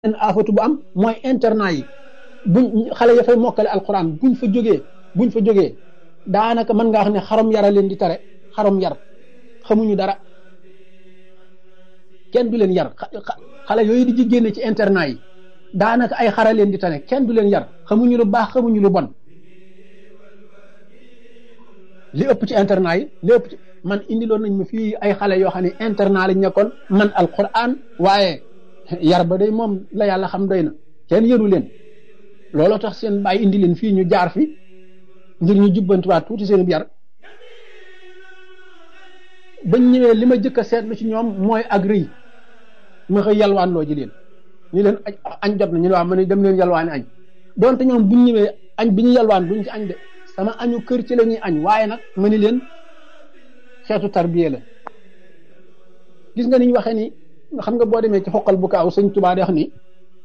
afatu bu am mooy internat yi buñ xale ya fay mokkale alquran buñ fa jógee daanaka mën ngaa xam ne xarom yara leen di tare xarom yar xamuñu dara kenn du leen yar xale yooyu di génne ci internat yi daanaka ay xara leen di tane kenn du leen yar xamuñu lu baax xamuñu lu bon li ëpp ci internat yi li ëpp ci man indiloon nañ ma fii ay xale yoo xam ne internat lañ nekkoon man alquran waaye yar ba day moom la yàlla xam doy na kenn yëru leen looloo tax seen bàyyi indi leen fii ñu jaar fi ngir ñu jubbantiwaat tuuti seen yar bañ ñëwee li ma jëkk a seetlu ci ñoom mooy ak rëy ma xëy yalwaan loo ji leen ñu leen añ jot na ñu ne waaw ma ne dem leen yalwaani añ donte ñoom buñ ñëwee añ bi ñu yalwaan duñ ci añ de sama añu kër ci la ñuy añ waaye nag ma ni leen xeetu tarbiya la gis nga ni ñu waxee ni xam nga boo demee ci xoqal bu kaaw sëñ Tuubaa di wax ni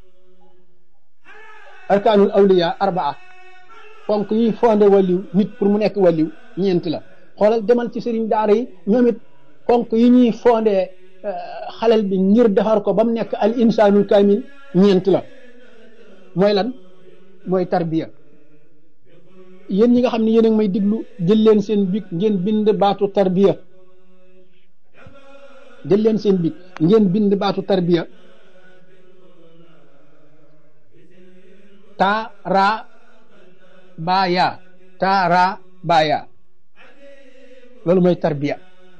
arkaanul awliya arbaa fonk yi fondé waliw nit pour mu nekk waliw ñeent la xoolal demal ci sëriñ daara yi ñoom it fonk yi ñuy fondé xalel bi ngir defar ko ba mu nekk al insaanul kaamil ñeent la mooy lan mooy tarbiya yéen ñi nga xam ne yéen a ngi may diglu jël leen seen bic ngeen bind baatu tarbiya jël leen seen bic ngeen bind baatu tarbiya taara baaya loolu mooy tarbiya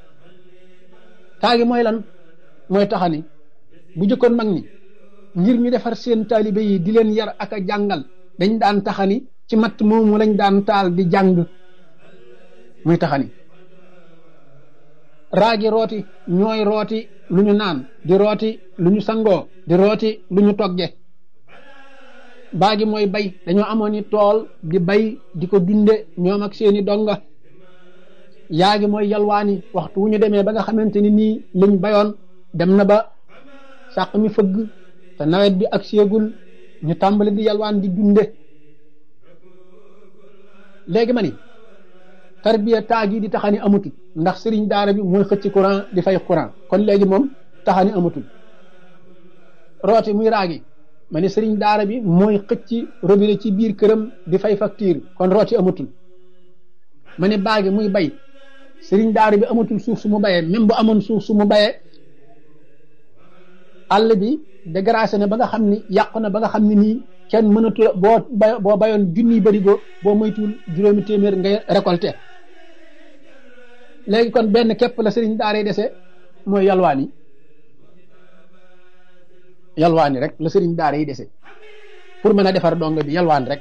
taagi mooy lan mooy taxani bu jëkkoon mag ñi ngir ñu defar seen taalibe yi di leen yar ak a jàngal dañ daan taxani ci matt moomu lañ daan taal di jàng muy taxani raagi rooti ñooy rooti lu ñu naan di rooti lu ñu sangoo di rooti lu ñu togge baagi mooy bay dañoo amoon ni tool di bay di ko dunde ñoom ak seeni donga yaagi mooy yalwaani waxtu wu ñu demee ba nga xamante ni nii liñ bayoon dem na ba sàq mi fëgg te nawet bi ak seegul ñu tàmbali di yalwaan di dunde léegi ma ni tarbiya taagi di taxani amatul ndax sëriñ daara bi mooy xëcc courant di fay courant kon léegi moom taxani amatul rooti muy raagi ma ni sëriñ daara bi mooy xëcc robinet ci biir këram di fay facture kon rooti amatul ma ni baagi muy bay sëriñ daara bi amatul suuf su mu bayee même bu amoon suuf su mu bayee àll bi dégracé na ba nga xam ni yàqu na ba nga xam ni nii kenn mënatu boo bayoon junniy barigo boo moytuwul juróomi téeméer ngay récolté léegi kon benn képp la sëriñ daara yi dese mooy yalwaani rek la sëriñ daara yi dese pour mën a defar donga bi yalwaan rek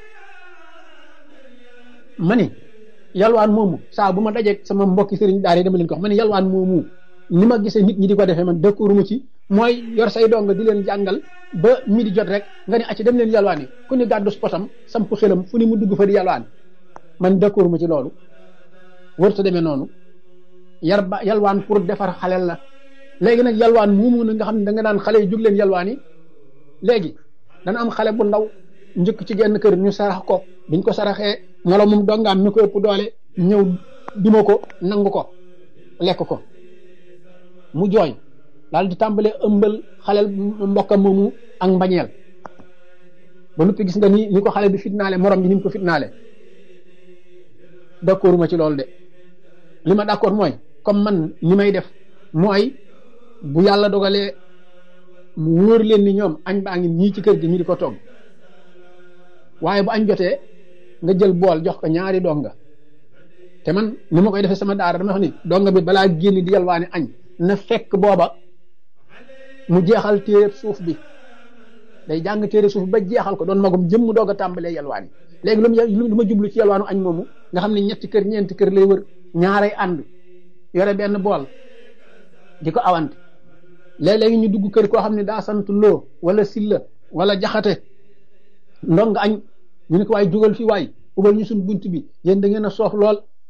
ma ni yalwaan moomu saa bu ma dajeeg sama mbokki sëriñ daara yi dama leen ko wax ma ni yalwaan moomu ni ma gisee nit ñi di ko defee man dëkkuuru ma ci mooy yor say donga di leen jàngal ba midi jot rek nga ne acci dem leen yalwaani ku ni gàddu spotam samp xelam fu ni mu dugg fa di yalwaan man dëkkuuru ma ci loolu warut a demee noonu yalwaan pour defar xalel la léegi nag yalwaan moomu na nga xam ne da nga naan xale yi jóg leen yalwaani léegi dana am xale bu ndaw njëkk ci genn kër ñu sarax ko biñ ko saraxee moroomum dongaam mi ko ëpp doole ñëw duma ko nangu ko lekk ko mu jooy daal di tàmbalee ëmbal xaleel mbokkam moomu ak mbañeel ba noppi gis nga ni ko xale bi fitnaale morom ji ni mu ko fitnaale d'accord ma ci loolu de li ma d'accord mooy comme man ni may def mooy bu yàlla dogalee mu wóor leen ni ñoom añ baa ngi ñii ci kër gi ñu di ko togg waaye bu añ jotee nga jël bool jox ko ñaari donga te man ni ma koy defee sama daara dama wax ni donga bi balaa génn di yalwaani añ na fekk booba mu jeexal téere suuf bi day jàng téere suuf ba jeexal ko doon magum jëm mu doog a tàmbalee yalwaani léegi lu ma jublu ci yalwaanu añ moomu nga xam ne ñetti kër ñeenti kër lay wër ñaaray ànd yore benn bool di ko awante léeg-léegi ñu dugg kër koo xam ne daa sant loo wala silla wala jaxate ndong añ ñu ne ko waay jugal fi waay ubal ñu suñ bunt bi yéen da ngeen a soof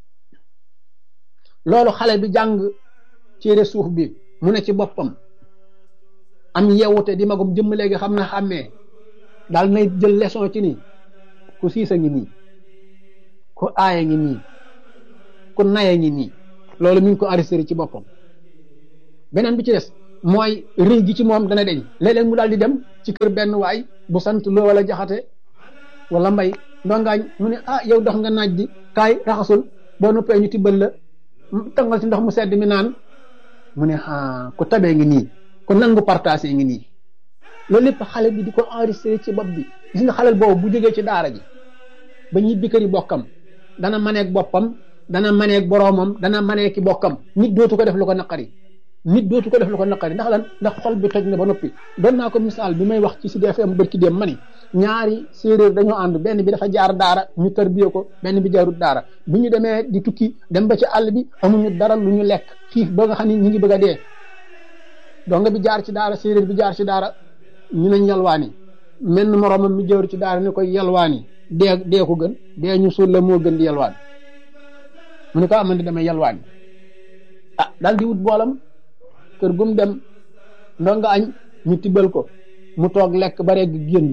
loolu xale bi jàng téere suuf bi mu ne ci boppam am yeewute di magum jëmm léegi xam na xàmmee daal nay jël leçon ci nii ku siisa ngi nii ku aaya ngi nii ku naya ngi nii loolu mi ngi ko enregistré ci boppam beneen bi ci des mooy rëy gi ci moom dana deñ léeg-léeg mu daal di dem ci kër benn waay bu sant loo wala jaxate wala mbay ndongaañ mu ne ah yow dox nga naaj di kaay raxasul boo noppee ñu tibbal la tangal ci ndox mu sedd mi naan mu ne ah ku tabee ngi nii ku nangu partagé ngi nii loolu lépp xale bi di ko enregistré ci bopp bi gis nga xalel boobu bu jógee ci daara ji ba ñibbi kër yi bokkam dana maneeg boppam dana maneeg boroomam dana maneeg ki bokkam nit dootu ko def lu ko naqari ndax lan ndax xol bi toj na ba noppi doon naa ko misaal bi may wax ci Sud FM bërki dem ma ni ñaari séeréer dañoo ànd benn bi dafa jaar daara ñu tarbiye ko benn bi jaarut daara bu ñu demee di tukki dem ba ci àll bi amuñu dara lu ñu lekk xiif ba nga xam ne ñu ngi bëgg a dee donga bi jaar ci daara séeréer bi jaar ci daara ñu nañ yalwaani menn moroomam mi jawru ci daara ne koy yalwaani dee ko gën dee ñu suul la moo gën di yalwaan mu ne ko amandi damay yalwaani ah daal di wut boolam kër gum dem ndonga añ ñu tibbal ko mu toog lekk ba regg génn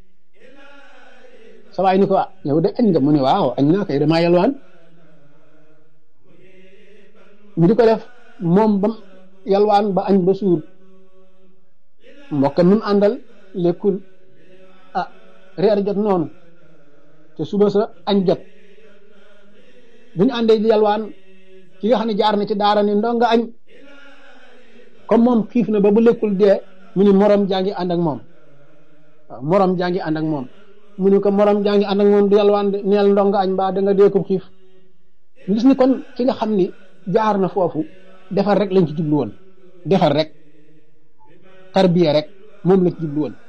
sa waay ni ko yow de añ nga mu ne waaw añ naa koy damaa yalwaan ñu di ko def moom bam yalwaan ba añ ba suur mbokkam mi mu àndal lekkul reer jot noonu te suba sa añ jot bu ñu àndee di yalwaan ki nga xam ne jaar na ci daara ni ndonga añ comme moom xiif na ba bu lekkul dee mu ni morom jaa ngi ànd ak moom waaw morom jaa ngi ànd ak moom mu ni ko morom jaa ngi ànd ak moom di yalwaan de neel ndonga añ mbaa da nga dee ko xiif gis ni kon ki nga xam ni jaar na foofu defar rek lañ ci jublu woon defar rek tarbiya rek moom la ci jublu woon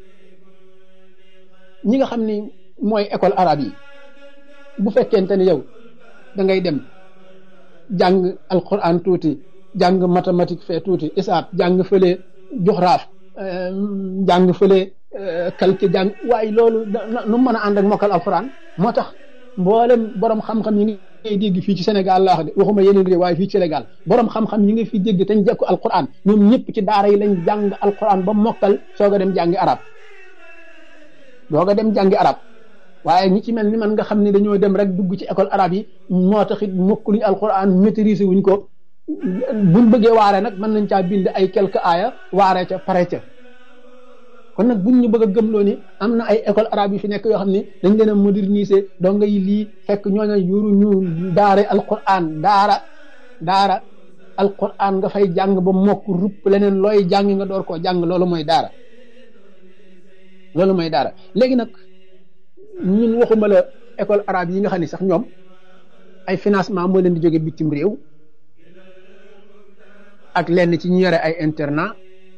ñi nga xam ni mooy école arabe yi bu fekkente ne yow da ngay dem jàng alquran tuuti jàng mathématique fee tuuti isaab jàng fële joxraaf jàng fële calcul jàng waaye loolu nu mën a ànd ak mokkal alquran moo tax mboolem borom xam-xam yi ngay dégg fii ci Sénégal laa wax de waxuma yeneen réew waaye fii ci Sénégal borom xam-xam yi nga fi dégg te ñu jekku alquran ñoom ñëpp ci daara yi lañ jàng alquran ba mokkal soog a dem jàngi arab doog a dem jàngi arab waaye ñi ci mel ni man nga xam ne dañoo dem rek dugg ci école arabe yi moo taxit mokkuluñ alquran maîtriser wuñ ko buñ bëggee waare nag mën nañ caa bind ay quelques aaya waare ca pare ca kon nag buñ ñu bëgg a gëmloo ni am na ay école arabe yi fi nekk yoo xam ne dañ leen a moderniser donga yi lii fekk ñooñu yuru ñu daara alquran daara alquran nga fay jàng ba mokk rupp leneen looy jàng nga door koo jàng loolu mooy daara léegi nag ñun waxuma la école arabe yi nga xam ne sax ñoom ay financement moo leen di jóge bitim réew ak lenn ci ñu yore ay internat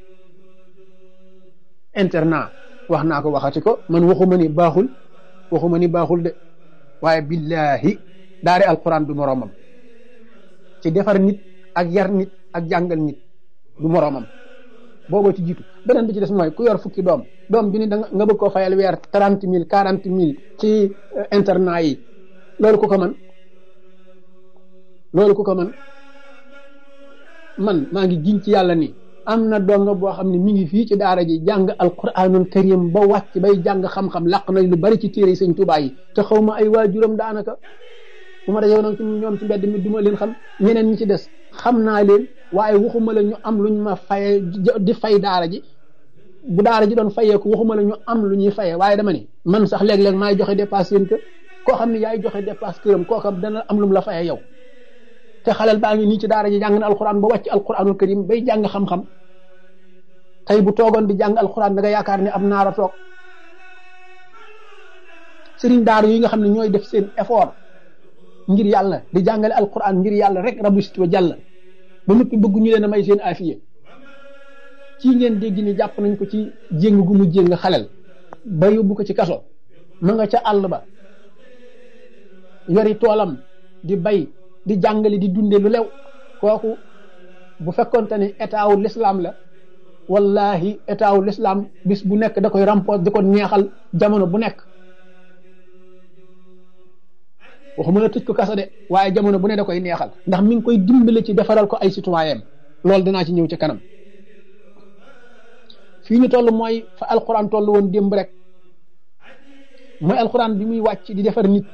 wax naa ko waxati ko man waxuma ni baaxul de waaye billahi daare alquran du moroomam ci defar nit ak yar nit ak jàngal nit du moroomam booboo ci jiitu beneen bi ci des mooy ku yor fukki doom bi ni nga bëgg koo fayal weer 30,000 40,000 ci internat yi loolu ku ko man man maa ngi giñ ci yàlla ni am na donga boo xam ne mi ngi fii ci daara ji jàng alquranul karim ba wàcc bay jàng xam-xam làq nañ lu bari ci téere sëñ Tuubaa yi te xaw ma ay waajuram daanaka bu ma dajee nag ci ñoom ci mbedd mi duma leen xam ñeneen ñi ci des xam naa leen waaye waxuma la ñu am luñ ma faye di fay daara ji bu daara ji doon fayee ko waxuma la ñu am lu ñuy fayee waaye dama ni man sax léeg-léeg maay joxe dépasse seen kër koo xam ne yaay joxe dépasse këram kooka dana am lu mu la fayee yow te xalal baa ngi nii ci daara ji jàng na alquran ba wàcc alquranul karim bay jàng xam-xam tey bu toogoon di jàng alquran da nga yaakaar ne am naara toog sëriñ daara yi nga xam ne ñooy def seen effort ngir yàlla di jàngale alquran ngir yàlla rek rabbi sit wa jàll ba noppi bëgg ñu leen a may seen afiye ci ngeen dégg ni jàpp nañ ko ci jéng gu mu jéng xalel ba yóbbu ko ci kaso ma nga ca àll ba yori toolam di bay di jàngale di dunde lu lew kooku bu fekkonte ne état wu l'islam la wallahi état wu l'islam bis bu nekk da koy remposer di ko neexal jamono bu nekk waxuma la tëj ko kaso de waaye jamono bu ne da koy neexal ndax mi ngi koy dimbale ci defaral ko ay citoyen loolu dinaa ci ñëw ci kanam fii ñu toll mooy fa alquran toll woon démb rek mooy alquran bi muy wàcc di defar nit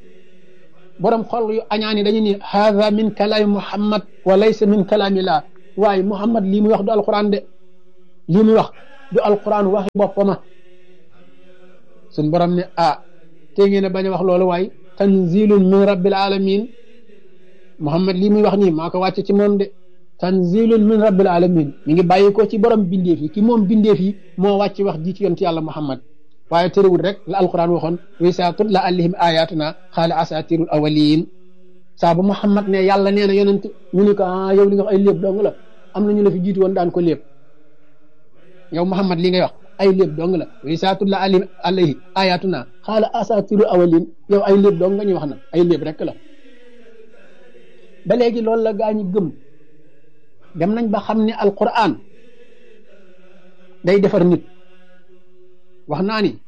borom xol yu añaani dañu ni hadha min kalaami muhammad wa laysa min kalaami laa waaye Muhammad lii muy wax du alquran de lii muy wax du alquran waxi boppama suñ borom ne te ngeen a bañ a wax loolu waaye tanzilun min rabbil alamin Muhammad lii muy wax nii maa ko wàcce ci moom de tanzilun min rabbil alamin mi ngi bàyyi ko ci borom bindeef yi ki moom bindeef yi moo wàcc wax ji ci yonent yàlla Muhammad waaye terewul rek la alquran waxoon wa izaa tutla alayhim ayatuna qaala asatirul awwalin saa bu Muhammad ne yàlla nee na yonent ñu ne ko yow li nga wax ay léeb dong la am na ñu la fi jiitu woon daan ko léeb yow Muhammad li ngay wax ay léeb dong la wa izaa tutla alayhi ayatuna qaala asatirul awwalin yow ay léeb dong nga ñuy wax nag ay léeb rek la ba léegi loolu la gaa ñi gëm dem nañ ba xam ne alquran day defar nit wax naa ni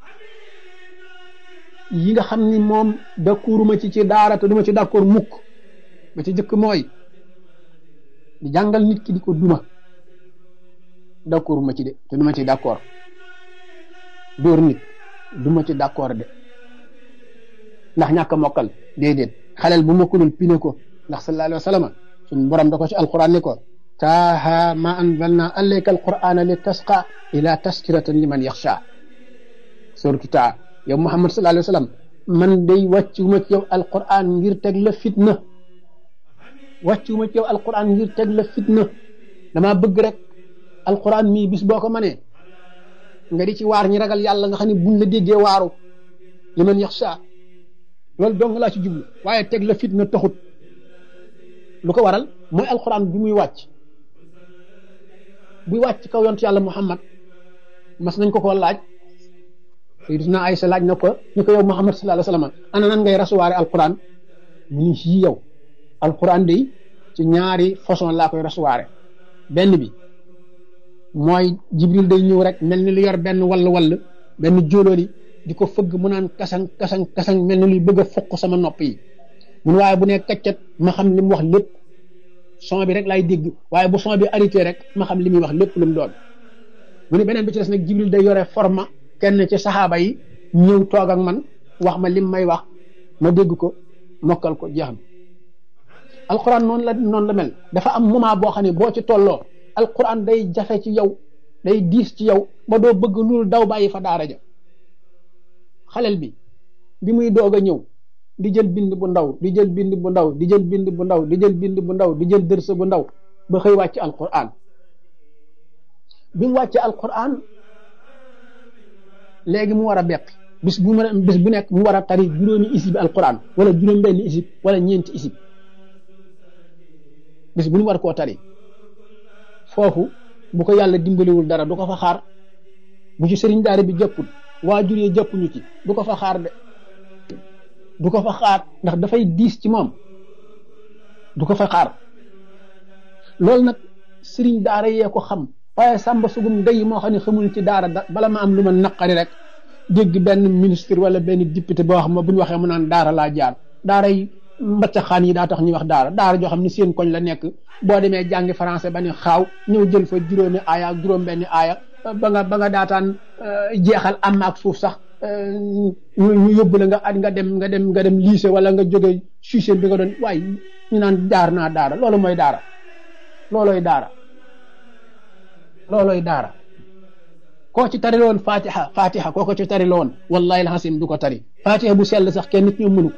yi nga xam ni moom d'accorduma ci daara te duma ci d'accord mukk ba ci jëkk mooy di jàngal nit ki di ko duma d'accorduma ci de te duma ci d'accord dóor nit duma ci d'accord de ndax ñàkk a mokkal déedéet xaleel bu mokkulul pine ko ndax sallallahu alayhi wa sallam suñ borom da ko ci alquran ni ko taaha ma anzalna alayka alqur'ana li tasqa ila taskiratan liman yaxsha suratu taa yow Muhammad sallallahu alayhi wa sallam man day wàccuma ci yow alquran ngir teg la fitna wàccuma ci yow alquran ngir teg la fitna dama bëgg rek alquran mii bis boo ko mënee nga di ci waar ñi ragal yàlla nga xam ne buñ la déggee waaru liman yaxsha loolu dong laa ci jublu waaye teg la fitna taxut lu ko waral mooy alquran bi muy wàcc buy wàcc kaw yontu yàlla Muhammad mas nañ ko koo laaj Sayyidina Aysa laaj na ko ñu ko yow Muhammad sallallahu alayhi wa sallam ana nan ngay recevoir alquran mu ni fii yow alquran day ci ñaari façon laa koy recevoir benn bi mooy Jibril day ñëw rek mel ni lu yor benn wall benn jóolóoli di ko fëgg mu naan kasang kasang kasang mel ni luy bëgg a fokk sama nopp yi mun waaye bu ne kaccat ma xam li mu wax lépp son bi rek laay dégg waaye bu son bi arrêté rek ma xam li muy wax lépp lu mu doon mu ne beneen bi ci des nag Jibril day yore forma kenn ci saxaaba yi ñëw toog ak man wax ma lim may wax ma dégg ko mokkal ko jeex na alquran noonu la mel dafa am moment boo xam ne boo ci tolloo alquran day jafe ci yow day diis ci yow ba doo bëgg loolu daw bàyyi fa daara ja xalel bi muy doog a ñëw di jël bind bu ndaw di jël bind bu ndaw di jël bind bu ndaw di jël bind bu ndaw di jël dërsa bu ndaw ba xëy wàcc alquran bi mu wàcce alquran léegi mu war a beq bis bu nekk mu war a tari juróomi isib alquran wala juróom benn isib wala ñeenti isib bis bu ñu war koo tari foofu bu ko yàlla dimbaliwul dara du ko fa xaar bu ci sëriñ daara bi jëppul waajur yi jëppuñu ci du ko fa xaar de du ko fa xaar ndax dafay diis ci moom du ko fa xaar loolu nag sëriñ daara yee ko xam waaye sàmba sugum day moo xam ne xamul ci daara bala ma am lu ma naqari rek dégg benn ministre wala benn député boo xam ne bu ñu waxee mu naan daara laa jaar daara yi mbacca xaan yi daa tax ñuy wax daara joo xam ne seen koñ la nekk boo demee jàngi français ba ne xaaw ñëw jël fa juróomi aaya ak juróom benni aaya ba nga daataan jeexal am ak suuf sax ñu yóbbu la nga dem lycée wala nga jóge suiseen bi nga doon waaye ñu naan jaar naa daara loolu mooy daara loolooy daara koo ci tari loon fatiha koo ko ci tari loon wallahi alhasim du ko tari fatiha bu sell sax kenn nit ñoom mënu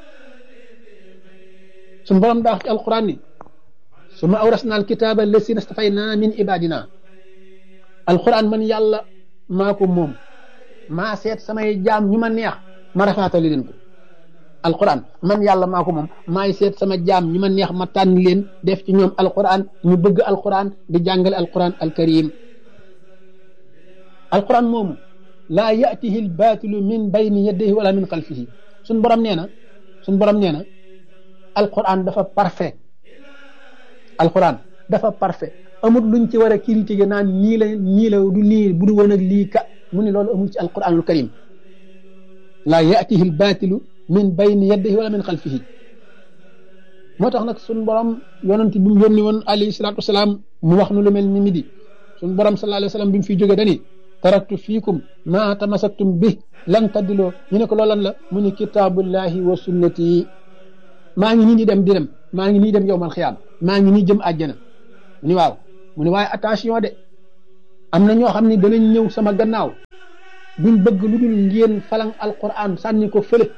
suñu borom daa wax ci alquran ni summa awrasna alkitaba allasina stafayna min ibadina alquran man yàlla maa ko moom maa seet samay jaam ñu ma neex ma rafaatali leen ko alquran man yàlla maa ko moom maay seet sama jaam ñu ma neex ma tànn leen def ci ñoom alquran ñu bëgg alquran di jàngale alquran alkarim alquran moomu laa yatihi albaatilu min bayni yadayhi wala min xalfihi suñ borom nee na alquran dafa parfait alquran dafa parfait amul luñ ci war a critiquer naan nii la du nii bu du woon ak lii ka mu ne loolu amul ci alquranul karim laa yatihi albaatilu min bayni yadayhi wala min xalfihi moo tax nag suñ borom yonent bi mu yónni woon alayhi salaatu wasalaam mu wax nu lu mel ni midi suñ borom sallallahu alayhi wa sallam bi mu fiy jógee dani taraktu fiikum ma tamasaktum bi lan taddiloo ñu ne ko loolan la mu ne kitaabullahi wa sunnati maa ngi nii di dem maa ngi nii dem yowmal xiyaam maa ngi nii jëm àjjana ni waaw mu ne waaye attention de am na ñoo xam ne danañ ñëw sama gannaaw duñ bëgg lu dul ngeen falang alquran sànni ko fële.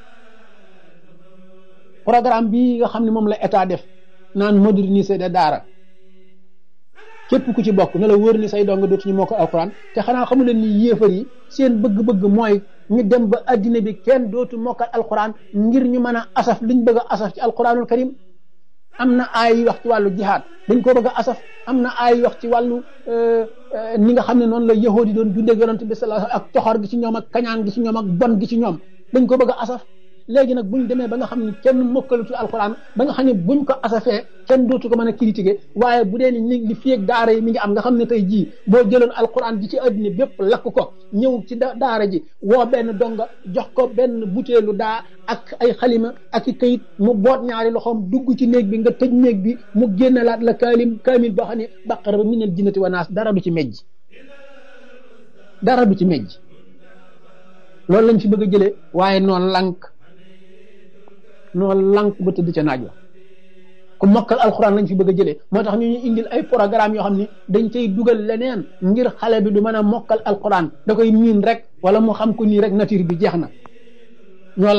programme bii nga xam ne moom la état def naan moderniser de daara képp ku ci bokk na la wóor ni say dong dootuñu mokk alquran te xanaa xamu leen ni yéefar yi seen bëgg-bëgg mooy ñu dem ba addina bi kenn dootu mokkal alquran ngir ñu mën a asaf liñ bëgg a asaf ci alquranul karim. am na ay wax ci wàllu jihaad dañ ko bëgg a asaf am na ay wax ci wàllu ni nga xam ne noonu la yahudi doon dundee yonent bi sallallahu alayhi wasallam ak coxor gi ci ñoom ak kañaan gi ci ñoom ak bon gi ci ñoom dañ ko bëgg a asaf. léegi nag buñ demee ba nga xam ne kenn mokkalutu alquran ba nga xam ne buñ ko asafee kenn dootu ko mën a critiquer waaye bu dee ni li fii ak daara yi mi ngi am nga xam ne tey jii boo jëloon alquran ji ci addina bépp lakk ko ñëw ci daara ji woo benn donga jox ko benn butéelu daa ak ay xalima ak i kayit mu boot ñaari loxoom dugg ci néeg bi nga tëj néeg bi mu génnelaat la kaamil boo xam ne baqara ba minal jinnati wa naas dara du ci mejj dara du ci mejj loolu lañ fi bëgg a jëlee waaye noonu lank ba tëdd ca naaj wa ku mokkal alxuraan lañ fi bëgg a jëlee moo tax ñu ñu indil ay programme yoo xam ni dañ cay dugal leneen ngir xale bi du mën a mokkal alxuraan da koy miin rek wala mu xam ko nii rek nature bi jeex na ñoo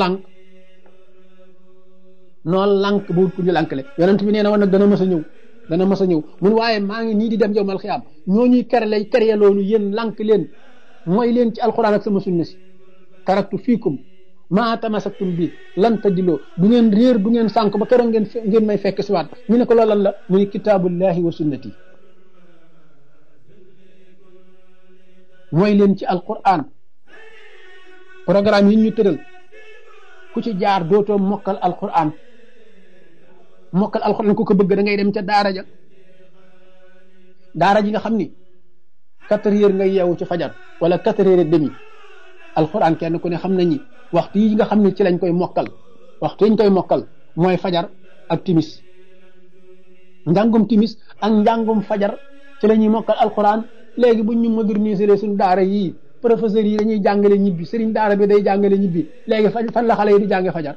lank ba wut ku ñu lankale yonent bi nee na woon nag dana mës a ñëw mun waaye maa ngi nii di dem yawmal xiyaam ñoo ñuy kere loolu yéen lank leen mooy leen ci alxuraan ak sama sunna si taraktu fiikum maa tamasaktum bi lan tadiloo du ngeen réer du ngeen sànk ba keroog ngeen may fekk si waat ñu ne ko loolu lan la mu ne kitaabullahi wa sunnati mooy leen ci alquran programme yi ñu tëral ku ci jaar dootoo mokkal alquran ku ko bëgg da ngay dem ca daara ji nga xam ni 4 heures nga yeewu ci fajar wala 4 heures et demi alquran kenn ku ne xam nañi waxtu yi nga xam ne ci lañ koy mokkal waxtu yi ñu koy mokkal mooy fajar ak timis njàngum timis ak njàngum fajar ci la ñuy mokkal alquran léegi buñ ñu moderniser suñu daara yii professeurs yi dañuy jàngale ñibbi sëriñ daara bi day jàngale ñibbi léegi fan la xale yi di jànge fajar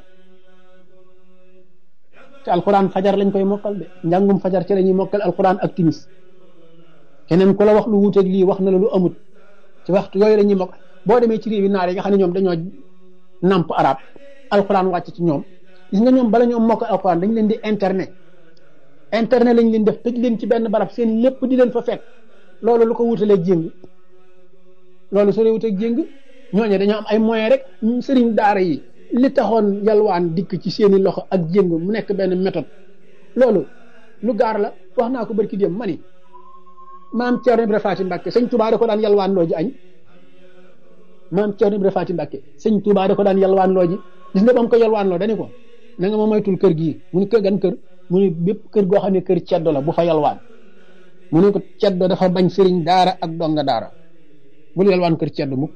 ci alquran fajar lañ koy mokkal de njàngum fajar ci la ñuy mokkal alquran ak timis keneen ku la wax lu wuuteeg lii wax na la lu amut ci waxtu yooyu la ñuy mokkal boo demee ci réew yi naar yi nga xam ne ñoom dañoo namp arab alquran wàcc ci ñoom gis nga ñoom bala ñoom mokkal alquran dañ leen di internet lañ leen def tëj leen ci benn barab seen lépp di leen fa fekk loolu lu ko wutalee jéng loolu soo dee wuteeg jéng ñooñu dañoo am ay moyens rek sëriñ daara yi li taxoon yalwaan dikk ci seeni loxo ak jéng mu nekk benn méthode loolu lu gaar la wax naa ko barki dem ma ni maam Thierno Ibrahima Faty Mbacke sëñ Touba da ko daan yalwaan loo ji añ maam Thierno Ibrahima Faty Mbacke sëñ Touba da ko daan yalwaan loo ji gis nga ba mu ko yalwaan loo dani ko na nga ma moytul kër gii mu ni kër gan kër mu ni bépp kër goo xam ne kër ceddo la bu fa yalwaan mu ne ko ceddo dafa bañ sëriñ daara ak donga daara bul yalwaan kër ceddo mukk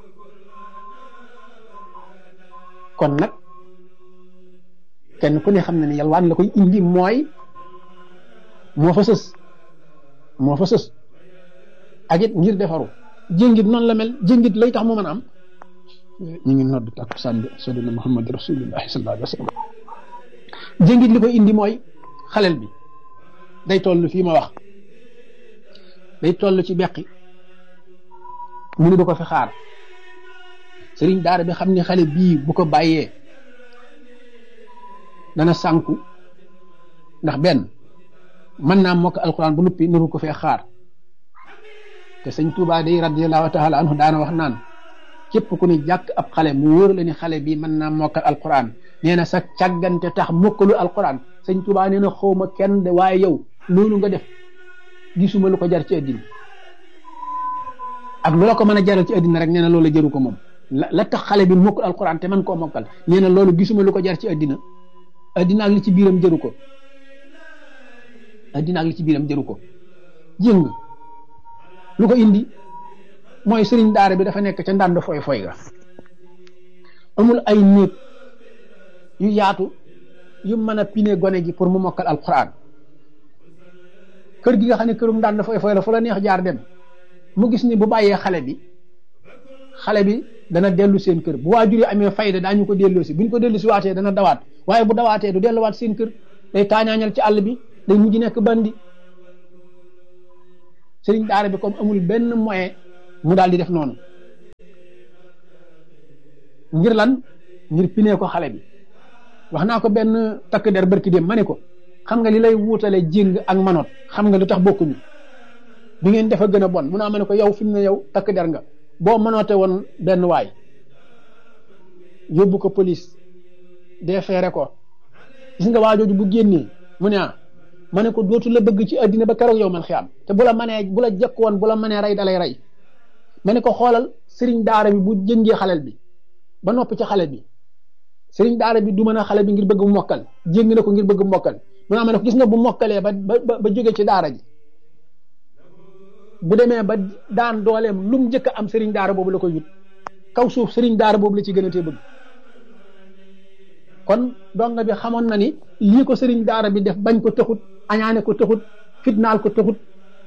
kon nag kenn ku ne xam na ne yalwaan la koy indi mooy moo fa sës ak it ngir defaru jéngit noonu la mel jéngit lay tax mu mën a am ñu ngi nodd takkusaan bi sayyidina Muhammad rasulullahi sallallahu alayhi wa sallam jéngit li koy indi mooy xalel bi day toll fii ma wax day toll ci beqi mu ni du ko fi xaar sëriñ daara bi xam ne xale bii bu ko bàyyee dana sànku ndax benn mën naa mokk alquran bu nuppi naru ko fee xaar te sëñ Tuubaa day radiyallahu taala anhu daana wax naan képp ku ni jàkk ab xale mu wóor la ni xale bii mën naa mokkal alquran nee na sa càggante tax mokkalu alquran sëñ Tuubaa nee na xawma kenn de waaye yow loolu nga def gisuma lu ko jar ci àddina ak lu la ko mën a jaral ci àddina rek nee na loolu jëru ko moom la tax xale bi mokkul alquran te man koo mokkal nee na loolu gisuma lu ko jar ci àddina ak li ci biiram jëru ko àddina ak li ci biiram jëru ko jéng lu ko indi mooy sëriñ daara bi dafa nekk ca ndànd foy ga amul ay néeg yu yaatu yu mën a pine gone gi pour mu mokkal alquran kër gi nga xam ne kërum ndànd foy la fu la neex jaar dem mu gis ni bu bàyyee xale bi dana dellu seen kër bu waajur yi amee fayda daañu ko delloosi buñ ko dellusi waatee dana dawaat waaye bu dawaatee du delluwaat seen kër day taañaañal ci àll bi day mujj nekk bandi sëriñ daara bi comme amul benn moyen mu daal di def noonu ngir lan ngir pinee ko xale bi. wax naa ko benn takk der barki dem ma ne ko xam nga li lay wuutale jéng ak manoot xam nga lu tax bokkuñu bi ngeen defa gën a bon mun naa ma ne ko yow fi mu ne yow takk der nga boo manoote woon benn waay yóbbu ko police defeere ko gis nga waajooju bu génnee mu ne ma ne ko dootu la bëgg ci àddina ba keroog yow man xiyaam te bu la manee bu la jëkk woon bu la manee rey dalay rey ma ne ko xoolal sëriñ daara bi bu jëngee xalel bi ba noppi ci xale bi sëriñ daara bi du mën a xale bi ngir bëgg mu mokkal jéng na ko ngir bëgg mu mokkal mu naa ma ne ko gis nga bu mokkalee ba jóge ci daara ji bu demee ba daan dooleem lu mu njëkk am sëriñ daara boobu la koy yut kaw suuf sëriñ daara boobu la ci gën a tee bëgg kon donga bi xamoon na ni lii ko sëriñ daara bi def bañ ko taxut añaane ko taxut fitnaal ko taxut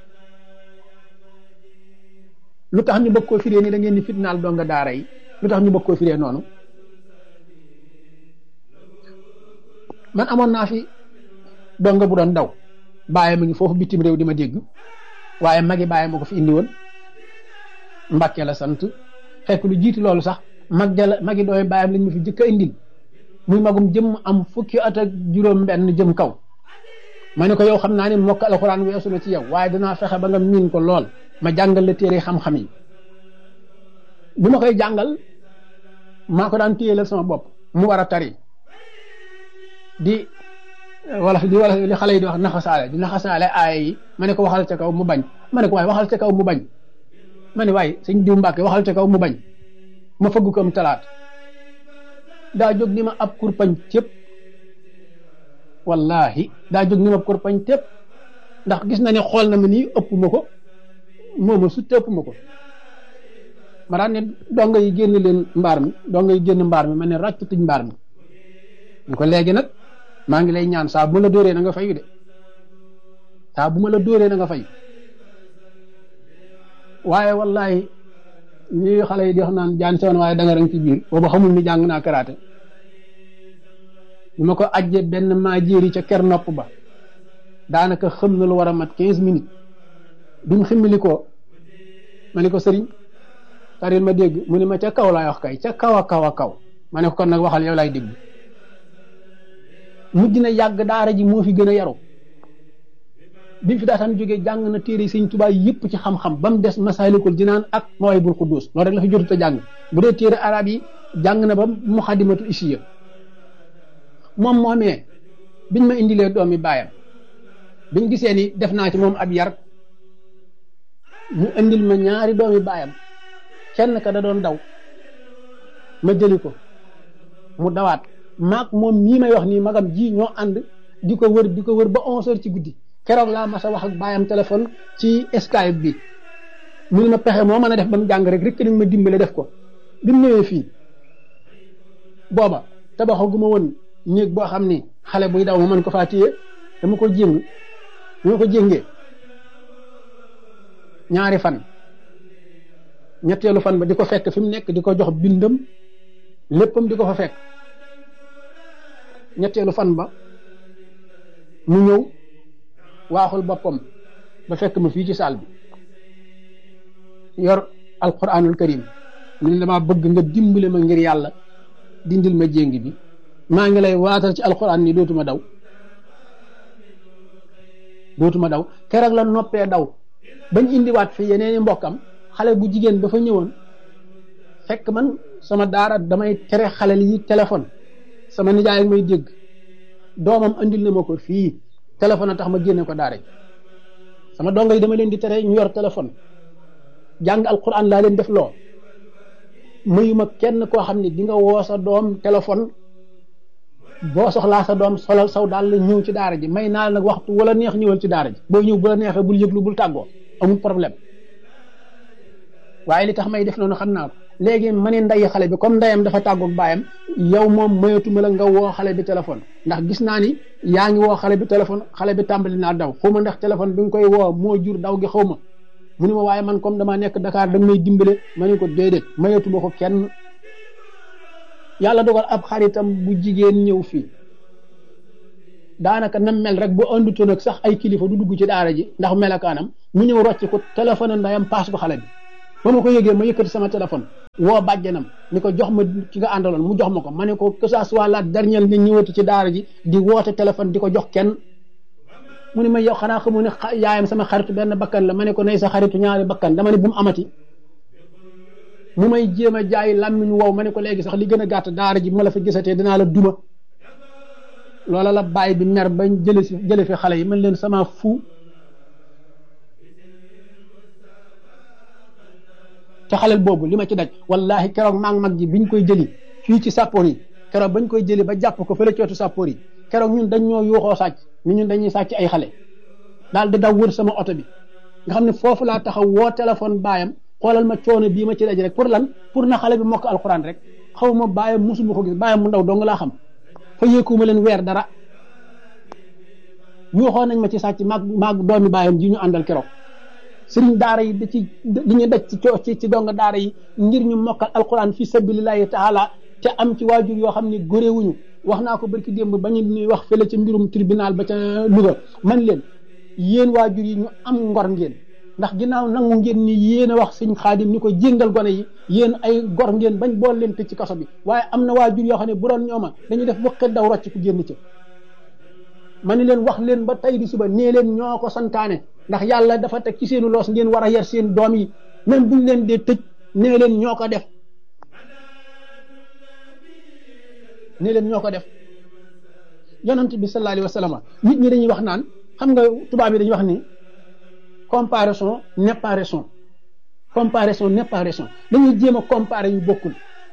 lu tax ñu bëgg koo firee ni da ngeen ni fitnaal donga daara yi lu tax ñu bëgg koo firee noonu man amoon naa fi donga bu doon daw bàyyi ma ngi foofu bitim réew di ma dégg waaye magi bàyyi ma ko fi indi woon Mbàkke la sant fekk lu jiitu loolu sax magi dooy bàyyam lañ ma fi jëkk a indil muy magum jëm am fukki at ak juróom benn jëm kaw ma ne ko yow xam naa ne mokk alxuraan weesu na ci yow waaye danaa fexe ba nga miin ko lool ma jàngal la téere xam-xam yi bi ma koy jàngal maa ko daan téyelal sama bopp mu war a tari di li xale yi di wax naxasaale aaya yi ma ne ko waxal ca kaw mu bañ ma ne ko waaye waxal ca kaw mu bañ ma ne waaye sëñ diw Mbàkke waxal ca kaw mu bañ ma fëgg ko am talaat daa jóg ni ma ab kurpañ tépp wallahi daa jóg ni ma ab kurpañ tépp ndax gis na ne xool na ma nii ëpp ma ko mooma su ëpp ma ko ma daan ne donga yi génn leen mbaar mi donga yi génn mbaar mi ma ne ràcc tuñ mbaar mi ñu ko léegi nag maa ngi lay ñaan saa bu ma la dóoree na nga fayu de saa bu ma la dóoree na nga fay waaye wallahi lii xale yi di wax naan jaan sewoon waaye danga rang ci biir boobu xamul ni jàng naa karaate bi ma ko ajje benn maa jéeri ca ker nopp ba daanaka xam na lu war a mat 15 minutes bi mu ximmili ko ma ne ko sëriñ taril ma dégg mu ne ma ca kaw laay wax kay ca kaw a kaw a kaw ma ne ko kon nag waxal yow laay dégg mujj na yàgg daara ji moo fi gën a yaru bi mu fi daataan jógee jàng na téere Sëñ Tuubaa yëpp ci xam-xam ba mu des Masaalikul Jinaan ak Mawaahibul Quddus loolu rek la fi jotut a jàng bu dee téere arab yi jàng na ba Muxaddamatul Isiya moom moomee biñ ma indilee doomi baayam biñ gisee ni def naa ci moom ab yar ñu indil ma ñaari doomi baayam kenn ka da doon daw ma jëli ko mu dawaat maak moom mii may wax nii magam ji ñoo ànd di ko wër ba 11h ci guddi keroog laa mas a wax ak baayam téléphone ci Skype bi mu ne ma pexe moo mën a def ba mu jàng rek nañ ma dimbale def ko bi mu ñëwee fii booba tabaxaguma woon néeg boo xam ni xale buy daw ma mën ko faa téye dama ko jéngee ñaari fan ñetteelu fan ba di ko fekk fi mu nekk di ko jox bindam léppam di ko fa fekk ñetteelu fan ba mu ñëw waaxul boppam ba fekk ma fii ci saal bi yor alquranul karim mu ne damaa bëgg nga dimbale ma ngir yàlla dindil ma jéng bi maa ngi lay waatal ci alquran ni dootuma daw keroog la noppee daw bañ indiwaat fi yeneeni mbokkam xale bu jigéen ba fa ñëwoon fekk man sama daara damay tere xale yi téléphone sama nijaay ak may dégg doomam andil na ma ko fii téléphone a tax ma génne ko daara sama dongo yi dama leen di tere ñu yor téléphone jàng alquran laa leen def loo mayuma kenn koo xam ne di nga woo sa doom téléphone boo soxlaa sa doom solal saw daal la ñëw ci daara ji may naa nag waxtu wala neex ñëwal ci daara ji boo ñëw bu la neexee bul yëglu bul tàggoo amul problème waaye li tax may def noonu xam naa ko léegi ma ne nday xale bi comme ndeyam dafa tàggoog baayam yow moom mayatuma la nga woo xale bi téléphone ndax gis naa ni yaa ngi woo xale bi téléphone xale bi tàmbali naa daw xaw ma ndax téléphone bi nga koy woo moo jur daw gi xaw ma mu ne ma waaye man comme damaa nekk Dakar da nga may dimbale ma ne ko déedéet mayatuma ko kenn yàlla dogal ab xaritam bu jigéen ñëw fii daanaka nam mel rek bu andutoon ak sax ay kilifa du dugg ci daara ji ndax melakaanam ñu ñëw rocc ko téléphone ndayam paas ko xale bi ba ma ko yëgee ma yëkkati sama téléphone woo bàjjanam ni ko jox ma ki nga àndaloon mu jox ma ko ma ne ko que ça soit la dernière nga ñëwati ci daara ji di woote téléphone di ko jox kenn mu ne ma yow xanaa xamu ne yaayam sama xaritu benn bakkan la ma ne ko nay sa xaritu ñaari bakkan dama ne bu mu amati mu may jéem a jaay làmmiñ wow ma ne ko léegi sax li gën a gàtt daara ji bu ma la fa gisatee dinaa la duma loola la bàyyi bi mer bañ jële fi xale yi man leen sama fu te xalel boobu li ma ci daj wallahi keroog maa ngi mag ji biñ koy jëli fii ci sàppoor yi keroog bañ koy jëli ba jàpp ko fële cootu sàppoor yi keroog ñun dañ ñoo yuuxoo sàcc ñun dañuy sàcc ay xale daal di daw wër sama oto bi nga xam ne foofu laa taxaw woo téléphone baayam xoolal ma coono bii ma ci daj rek pour lan pour na xale bi mokk alxuraan rek xaw ma baayam musuma ko gis baayam mu ndaw dong laa xam fa yéekuma leen weer dara yuuxoo nañ ma ci sàcc maag doomi baayam ji ñu àndal keroog sëriñ daara yi da ci li ñu daj ci dong daara yi ngir ñu mokkal alquran fi sabilillahi taala te am ci waajur yoo xam ne góréewuñu wax naa ko barki démb ba ñu wax fële ca mbirum tribunal ba ca Louga man leen yéen waajur yi ñu am ngor ngeen ndax ginnaaw nangu ngeen ni yéen a wax sëñ Xaadim ni ko jéngal gone yi yéen ay gor ngeen bañ bool leen tëj ci kaso bi waaye am na waajur yoo xam ne bu doon ñooma dañuy def wëqat daw rocc ku génn ca ma ni leen wax leen ba tey di suba nee leen ñoo ko santaane ndax yàlla dafa teg ci seenu loos ngeen war a yar seen doom yi même buñ leen dee tëj nee leen ñoo ko def nee leen ñoo ko def yonent bi sallallahu alayhi wa sallam nit ñi dañuy wax naan xam nga tubaab yi dañuy wax ni comparaison n'est pas raison comparaison n'est pas raison dañuy jéem a comparer yu bokkul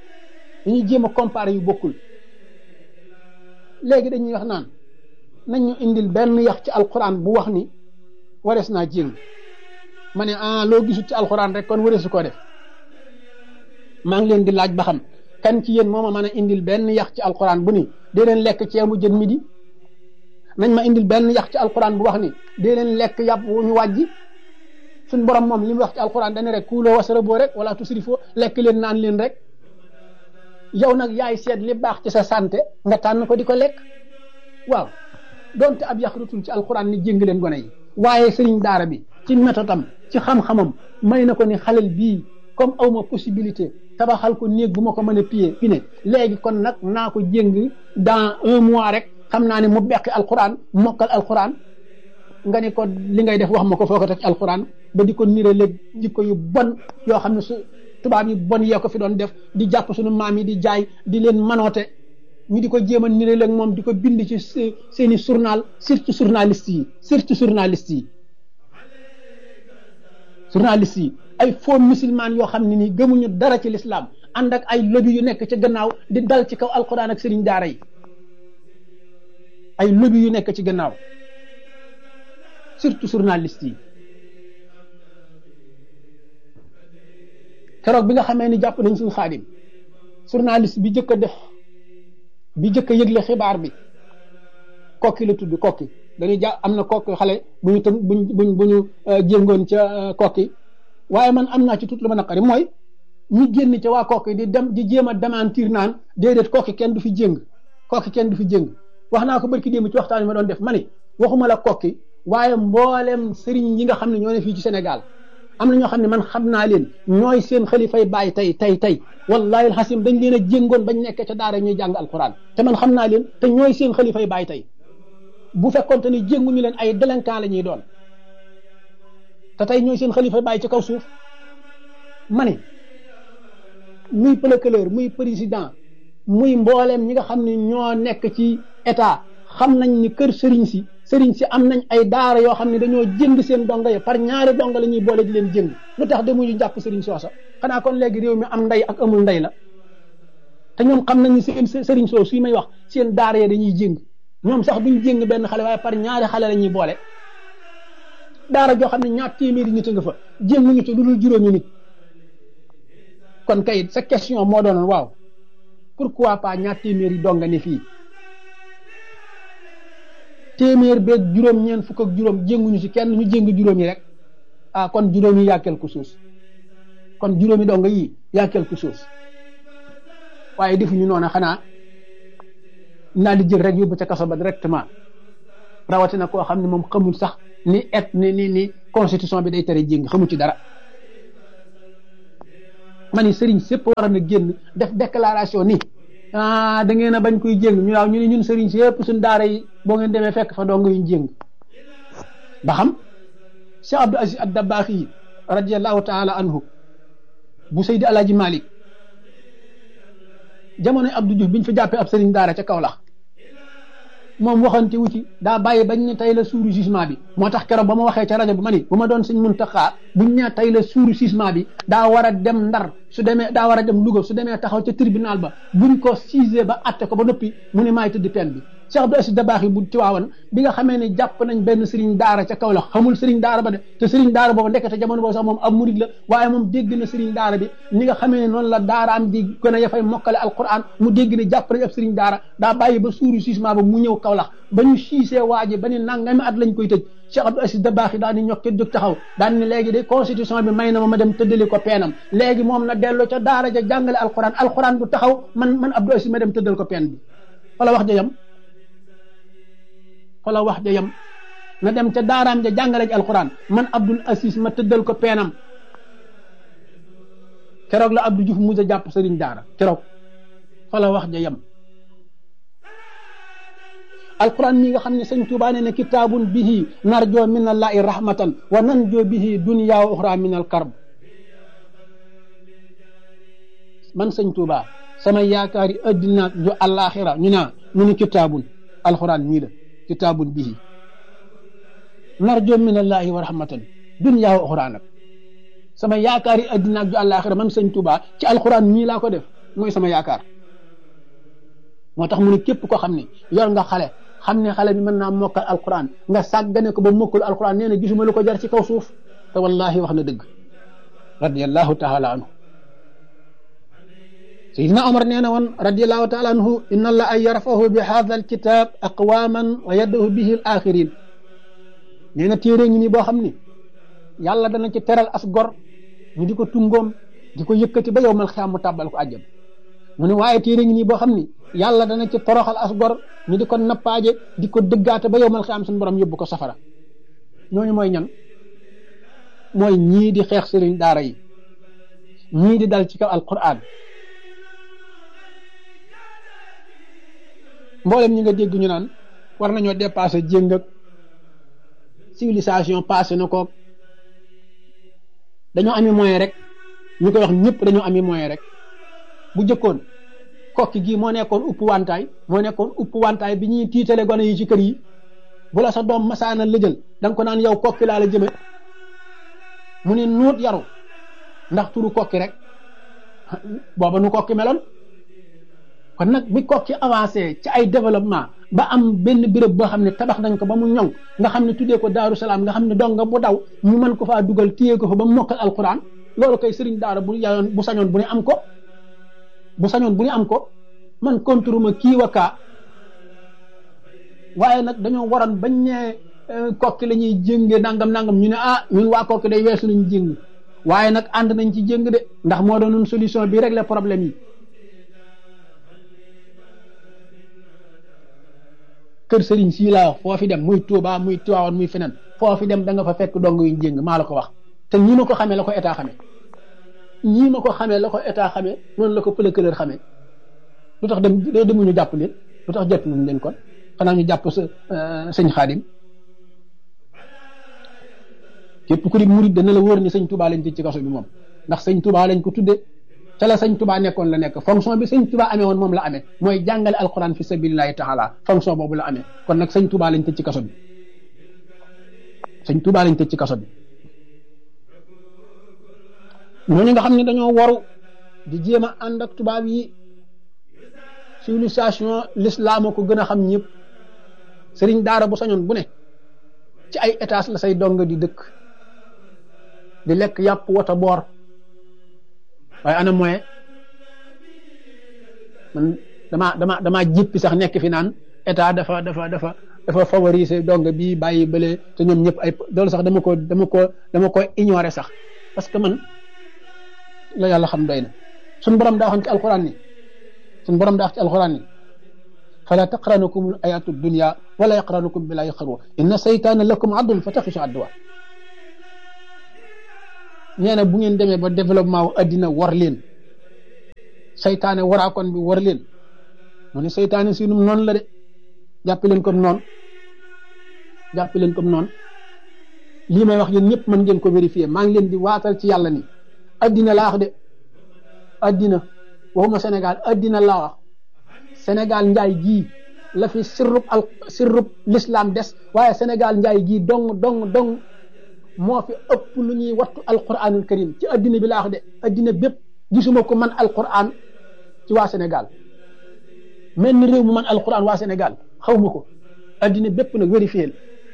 léegi dañuy wax naan nañ ñu indil benn yax ci alquran bu wax ni warees naa jéng ma ne loo gisut ci alquran rek kon wareesu koo def maa ngi leen di laaj ba xam kan ci yéen moo ma mën a indil benn yax ci alquran bu ni dee leen lekk ceebu jën midi nañ ma indil benn yax ci alquran bu wax ni dee leen lekk yàpp wu ñu wàjji suñ borom moom li mu wax ci alquran dane rek kuuloo wasaraboo rek wala tusrifoo lekk leen naan leen rek yow nag yaay seet li baax ci sa santé nga tànn ko di ko lekk waaw donte ab yaxrutul ci alquran ni jéng leen gone yi waaye sëriñ daara bi ci métodam ci xam-xamam may na ko ni xalel bii comme awma possibilité tabaxal ko néeg bu ma ko mën a fi ne léegi kon nag naa ko jéng dans 1 mois rek xam naa ne mu beqi alquran mokkal alquran nga ni ko li ngay def wax ma ko foo ko teg ci alquran ba di ko nire léeg jikko yu bon yoo xam ne su tubaab yi bon yee ko fi doon def di jàpp suñu maam yi di jaay di leen manoote ñu di ko jéem a nire léeg moom di ko bind ci seeni journal surtout journaliste yi ay faux musulman yoo xam ne nii gëmuñu dara ci l'islam ànd ak ay lobby yu nekk ci gannaaw di dal ci kaw alquran ak sëriñ daara yi ay lobby yu nekk ci gannaaw surtout journaliste yi keroog bi nga xamee ni jàpp nañ suñu Xaadim journaliste bi jëkk a yëgle xibaar bi kokki la tudd kokki dañuy am na kokki xale bu ñu jéngoon ca kokki waaye man am naa ci tout lu ma naqari mooy ñu génn ca waa kokki di jéem a démentir naan déedéet kokki kenn du fi jéng wax naa ko barki démb ci waxtaan yi ma doon def ma ni waxuma la kokki waaye mboolem sëriñ yi nga xam ne ñoo ne fii ci Sénégal am na ñoo xam ne man xam naa leen ñooy seen xalifay bàyyi tey wallahi alxasim dañ leen a jéngoon bañ nekk ca daara ñuy jàng alquran te man xam naa leen te ñooy seen xalifay bàyyi tey bu fekkoonte ni jénguñu leen ay délinquant la ñuy doon te tey ñooy seen xalifay bàyyi ci kaw suuf ma ne muy procureur muy président muy mbooleem ñi nga xam ne ñoo nekk ci état xam nañ ni kër sëriñ si am nañ ay daara yoo xam ne dañoo jënd seen donga ya par ñaari donga la ñuy boole di leen jënd lu tax demuñu jàpp sëriñ soosa xanaa kon léegi réew mi am ndey ak amul ndey la te ñoom xam nañ ni seen sëriñ soosu suy may wax seen daara ya dañuy jëng ñoom sax duñ jëng benn xale waaye par ñaari xale la ñuy boole daara joo xam ne ñaar téeméeri nit a nga fa jënguñu ci lu dul juróomi nit kon kay sa question moo doonoon waaw pourquoi pas ñaar téeméeri donga ne fii téeméer beeg juróom ñeent fukk ak juróom jénguñu ci kenn ñu jéng juróomi rek kon juróomi yaa quelque chose kon juróomi donga yi yaa quelque chose waaye defuñu noonu xanaa naa di jël rek yóbbu ca kaso ba directement rawatina koo xam ne moom xamul sax ni constitution bi day tere jéng xamu ci dara ma ni sëriñ sépp war na génn def déclaration ni da ngeen a bañ koy jéng ñu waaw ñu ne ñun sëriñ si yëpp suñ daara yi boo ngeen demee fekk fa dong yuñ jéng ba xam Cheikh Abdou Aziz ad-Dabakh yi radiyallahu taala anhu bu Seydi Alaaji Malik jamonoy Abdou Diouf biñ fa jàppee ab sëriñ daara ca Kaolack moom waxante wu ci daa bàyyi bañ ne tey la suuru jugement bi moo tax keroog ba ma waxee ca rajo bi ma ni bu ma doon Sëñ Muntaxa buñ ne tey la suuru jugement bi daa war a dem Ndar su demee daa war a dem Louga su demee taxaw ca tribunal ba buñ ko siisee ba atte ko ba noppi mu ne maay tëdd peine bi Cheikh Abdou Aziz Dabakh yi bu Tiwaawan bi nga xamee ne jàpp nañ benn sëriñ daara ca Kaolack xamul sëriñ daara ba de te sëriñ daara boobu ndekete jamono boobu sax moom ab murid la waaye moom dégg na sëriñ daara bi ni nga xamee ne noonu la daaraam di gën a yafay mokkale alquran mu dégg ne jàpp nañ ab sëriñ daara daa bàyyi ba suuru jugement ba mu ñëw Kaolack ba ñu siisee waaji ba ni nangami at lañ koy tëj Cheikh Abdou Aziz Dabakh yi daal di ñokke jóg taxaw daal ni léegi de constitution bi may na ma dem tëddali ko peenam léegi moom na dellu ca daara ja jàngale alquran du taxaw man Abdou Aziz ma dem tëddal ko peen bi wala wax ja yam wala wax ja yam na dem ca daaraam ja jàngale ji alquran man Abdou Aziz ma tëddal ko peenam keroog la Abdou Diouf mujj a jàpp sëriñ daara keroog wala wax ja yam alquran mi nga xam ne sëñ Tuubaa ne kitaabun bihi narjoo min allahi rahmatan wa nanjoo bihi dunya wa uxra min al karb man sëñ Tuubaa sama yaakaari addina ju àllaaxira ñu naa mu ni kitaabun alquran mii la kitaabun bihi narjoo min allahi wa rahmatan dunya wa uxra nag sama yaakaari addina ju àllaaxira man sëñ Tuubaa ci alquran mii laa ko def mooy sama yaakaar moo tax mu ne képp ko xam ne yor nga xale xam ne xale bi mën naa mokkal alquran nga sàggane ko ba mokkul alquran nee na gisuma lu ko jar ci kaw suuf te wallahi wax na dëgg radiyallahu taala anhu Seydina Omar nee na woon radiyallahu taala anhu inna allah ay yarfahu bi hadha alkitab aqwaman wa yaddahu bihi al axirin nee na téere ngi nii boo xam ni yàlla dana ci teral as gor ñu di ko tungoom di ko yëkkati ba yow mal xiyaam mu tàbbal ko àjjam mu ne waaye téere ngi nii boo xam ni yàlla dana ci toroxal as gor ñu di ko nappaaje di ko dëggaate ba yow mal xiyaam suñu borom yóbbu ko safara ñooñu mooy ñan mooy ñii di xeex sëriñ daara yi ñii di dal ci kaw alquran mboolem ñi nga dégg ñu naan war nañoo dépassé jéng ak civilisation passé na ko dañoo ami moyen rek ñu koy wax ñëpp dañoo ami moyen rek bu jëkkoon kokki gii moo nekkoon upp wantaay bi ñuy tiitale gone yi ci kër yi bu la sa doom masaana lëjël da nga ko naan yow kokki laa la jëme mu ne nuut yaru ndax turu kokki rek booba nu kokki meloon kon nag bi kokki avancé ci ay développement ba am benn béréb boo xam ne tabax nañ ko ba mu ñoŋ nga xam ne tuddee ko Daaru Salaam nga xam ne dong nga bu daw ñu mën ko faa dugal téye ko fa ba mu mokkal alquran loolu koy sëriñ daara bu yayoon bu sañoon bu ne am ko bu sañoon bu ñu am ko man contre ma kii wa kaa waaye nag dañoo waroon bañ ne kokki la ñuy jénge nangam ñu ne ñun waa kokki day weesu nañu jéng waaye nag ànd nañ ci jéng de ndax moo doon solution bi régler problème yi kër sëriñ sii laa wax foo fi dem muy Touba muy Tiwaawan muy feneen foo fi dem da nga fa fekk dong yuñ jéng maa la ko wax te ñi ma ko xamee la ko état xamee ñii ma ko xamee la ko état xamee noonu la ko procureur xamee lu tax demuñu jàpp leen lu tax jàppuñu leen kon xanaa ñu jàpp sëñ Xaadim képp ku di murid dana la wóor ni sëñ Touba lañ tëj ci kaso bi moom ndax sëñ Touba lañ ko tudde ca la sëñ Touba nekkoon la nekk fonction bi sëñ Touba amee woon moom la amee mooy jàngale alquran fi sabilillahi taala fonction boobu la amee kon nag sëñ Touba lañ tëj ci kaso bi sëñ Touba lañ tëj ci kaso bi ñooñu nga xam ne dañoo waru di jéem a ànd ak tubaab yi civilisation l'islam ko gën a xam ñëpp sëriñ daara bu sañoon bu ne ci ay étage la say dong di dëkk di lekk yàpp wata boor waaye ana moyen man damaa jéppi sax nekk fi naan état dafa favoriser dong bii bàyyi bële te ñoom ñëpp ay loolu sax dama ko ignorer sax parce que man la yàlla xam doy na suñu borom daa waxoon ci alquran ni fala taqranukum ayatu dunya wala yaqranukum billahi xarwa inna saytaana lakum adun fa taxisu adduwa nee na bu ngeen demee ba développement wu addina war leen seytaane waraakoon bi war leen mu ne seytaane sinum noonu la de jàppe leen comme noonu jàppe leen comme noonu lii may wax yéen ñëpp mën ngeen ko vérifier maa ngi leen di waatal ci yàlla ni addina laa wax de addina waxuma Sénégal addina laa wax Sénégal njaay gii la fi sirrub l'islam des waaye Sénégal njaay gii dong moo fi ëpp lu ñuy wattu alquranul karim ci addina bi laa wax de addina bépp gisuma ko man alquran ci waa Sénégal mel ni réew mu man alquran waa Sénégal xaw ma ko addina bépp nag vérifié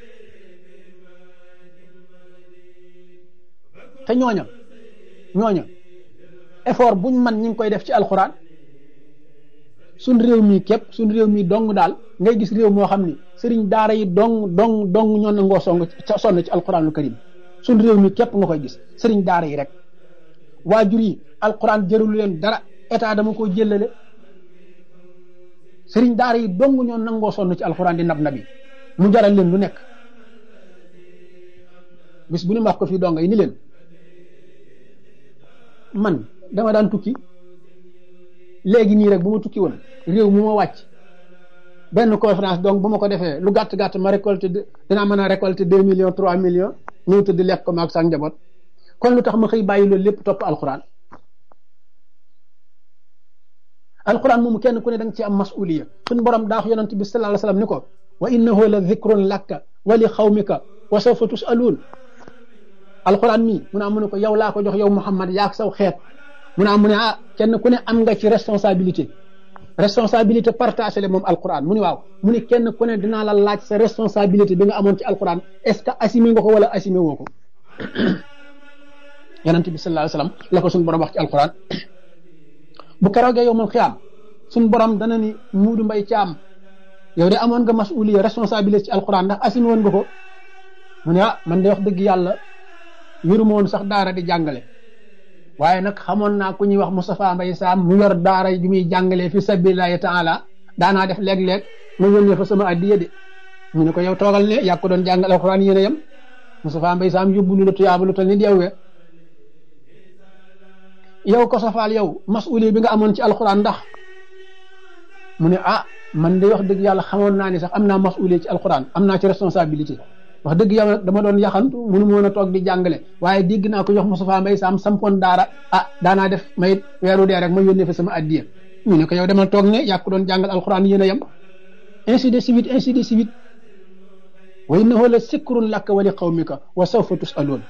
te ñooña effort buñ man ñi ngi koy def ci alquran suñ réew mi képp suñ réew mi dong daal ngay gis réew moo xam ni sëriñ daara yi dong ñoo nangoo sonn ci alquranul karim suñ réew mi képp nga koy gis sëriñ daara yi rek waajur yi alquran jërulu leen dara état dama ko jëlale sëriñ daara yi dong ñoo nangoo sonn ci alquran di nabi mu jaral leen lu nekk bis bu ne wax ko fii donga yi ni leen man dama daan tukki léegi nii rek bu ma tukki woon réew mu ma wàcc benn conférence donc bu ma ko defee lu gàtt ma récolté dinaa mën a récolter 2 millions 3 millions ñëw tëdd lekk ko maag sa njaboot kon lu tax ma xëy bàyyi loolu lépp topp alquran moomu kenn ku ne da nga ci am masuliya suñ borom daa wax yonent bi sallallahu alayhi wasallam ni ko wa innahu la dhikrun laka wa li xawmika wa sawfa tusaluun alquran mii mu ne ko yow laa ko jox yow Muhammad yaak saw xeet mu ne kenn ku ne am nga ci responsabilité partagée le moom alquran mu ne waaw mu ne kenn ku ne dinaa la laaj sa responsabilité bi nga amoon ci alquran est-ce que assumé nga ko wala assumé woo ko yonent bi sallallahu alayhi wasallam la ko suñu borom wax ci alquran bu keroogee yow mal xiyaam suñu borom dana ni Muudu Mbay Caam yow de amoon nga masuliya responsabilité ci alquran ndax assumé woon nga ko mu ne man de wax dëgg yàlla yëruma woon sax daara di jàngale waaye nag xamoon naa ku ñuy wax Moustapha Mbay Sam mu yor daara ju muy jàngalee fi sabilillahi taala daanaa def léeg-léeg ma yónnee fa sama addiya de ñu ne ko yow toogal ne yaa ko doon jàngal alxuraan yéen a yem Moustapha Mbay Sam yóbbu lu la tuyaaba lu tal ni deewee yow ko safaal yow masuuli bi nga amoon ci alxuraan ndax mu ne man de wax dëgg yàlla xamoon naa ne sax am naa masuuli ci alxuraan am naa ci responsabilité wax dëgg yàlla dama doon yaxantu mënu ma woon a toog di jàngale waaye dégg naa ko jox Moustapha Mbay Sam sampoon daara daanaa def may weeru dee rek ma yónnee fa sama addiya ñu ne ko yow demal toog ne yaa ko doon jàngal alxuraan yéen a yem ainsi de suite wa innahu la sikrun laka wa li qawmika wa sawfa tusaluun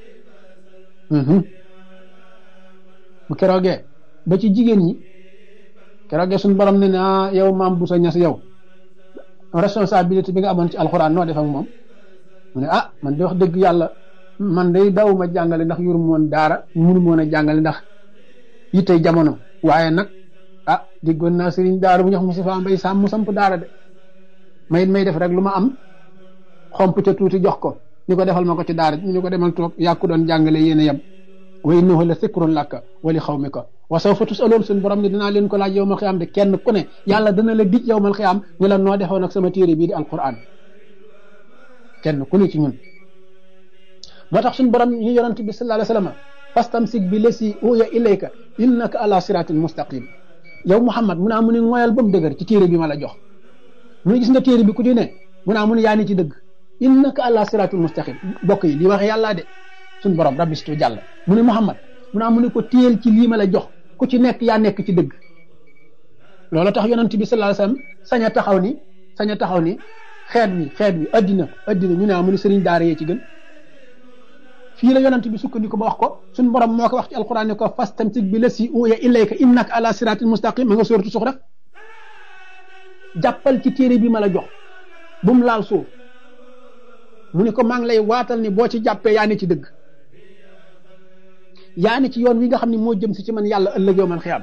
bu keroogee ba ci jigéen ñi keroogee suñu borom ne yow maam bu sa ñas yow responsabilité bi nga amoon ci alxuraan noo def ak moom mu ne man de wax dëgg yàlla man day daw ma jàngale ndax yuru moon daara munu moon a jàngale ndax yittey jamono waaye nag déggoon naa sëriñ daara bu ñu wax Moustapha Mbay Sam mu samp daara de may def rek lu ma am xomp ca tuuti jox ko ñu ko defal ma ko ci daara ñu ko demal toog yàkku doon jàngale yéen a yem wa innahu la sikrun laka wa li xawmika wa sawfa tusaloon suñu borom ne dinaa leen ko laaj yawmal xiyaam de kenn ku ne yàlla dana la dij yawmal xiyaam ñu la noo defoon ak sama téere bii di alquran kenn ku ne ci ñun moo tax suñu borom ñu yonent bi sallallahu alayhi wasallam fastamsik bi lesi uya ilayka innaka ala siratin mustaqim yow Muhammad mu ne ngoyal ba mu dëgër ci téere bi ma la jox mu ne gis nga téere bi ku ci ne mu ne yaa ni ci dëgg innaka ala siratin mustaqim bokk yi li wax yàlla de suñu borom rabbi stu jàll mu ne Muhammad mu ne ko téyel ci lii ma la jox ku ci nekk yaa nekk ci dëgg loolu tax yonent bi sallallahu alayhi wasallam sañ a taxaw ni xeet wi addina ñu ne mu ne sëriñ daara yee ci gën fii la yonent bi sukkandiku ba wax ko suñu borom moo ko wax ci alquran ne ko fastamsik bi lasi uya ilayka innaka ala siratin mustaqim ma nga sóoratu Zuxruf jàppal ci téere bi ma la jox bu mu laal suuf mu ne ko maa ngi lay waatal ni boo ci jàppee yaa ne ci dëgg yaa ne ci yoon wi nga xam ne moo jëm si ci man yàlla ëllëg yow man xiyaam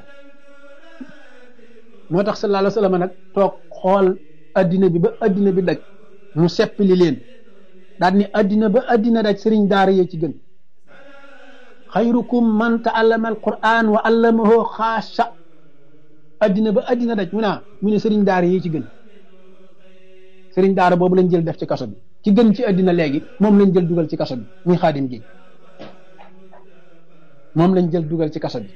moo tax sallallahu alayhi wa sallam nag toog xool addina bi ba addina bi daj mu seppali leen daal ni addina ba addina daj sëriñ daara yee ci gën xayrukum man ta'allama alquran wa allamahu xaasha addina ba addina daj mu ne sëriñ daara yee ci gën sëriñ daara boobu lañ jël def ci kaso bi ci gën ci addina léegi moom lañ jël dugal ci kaso bi muy xaadim gi moom lañ jël dugal ci kaso bi.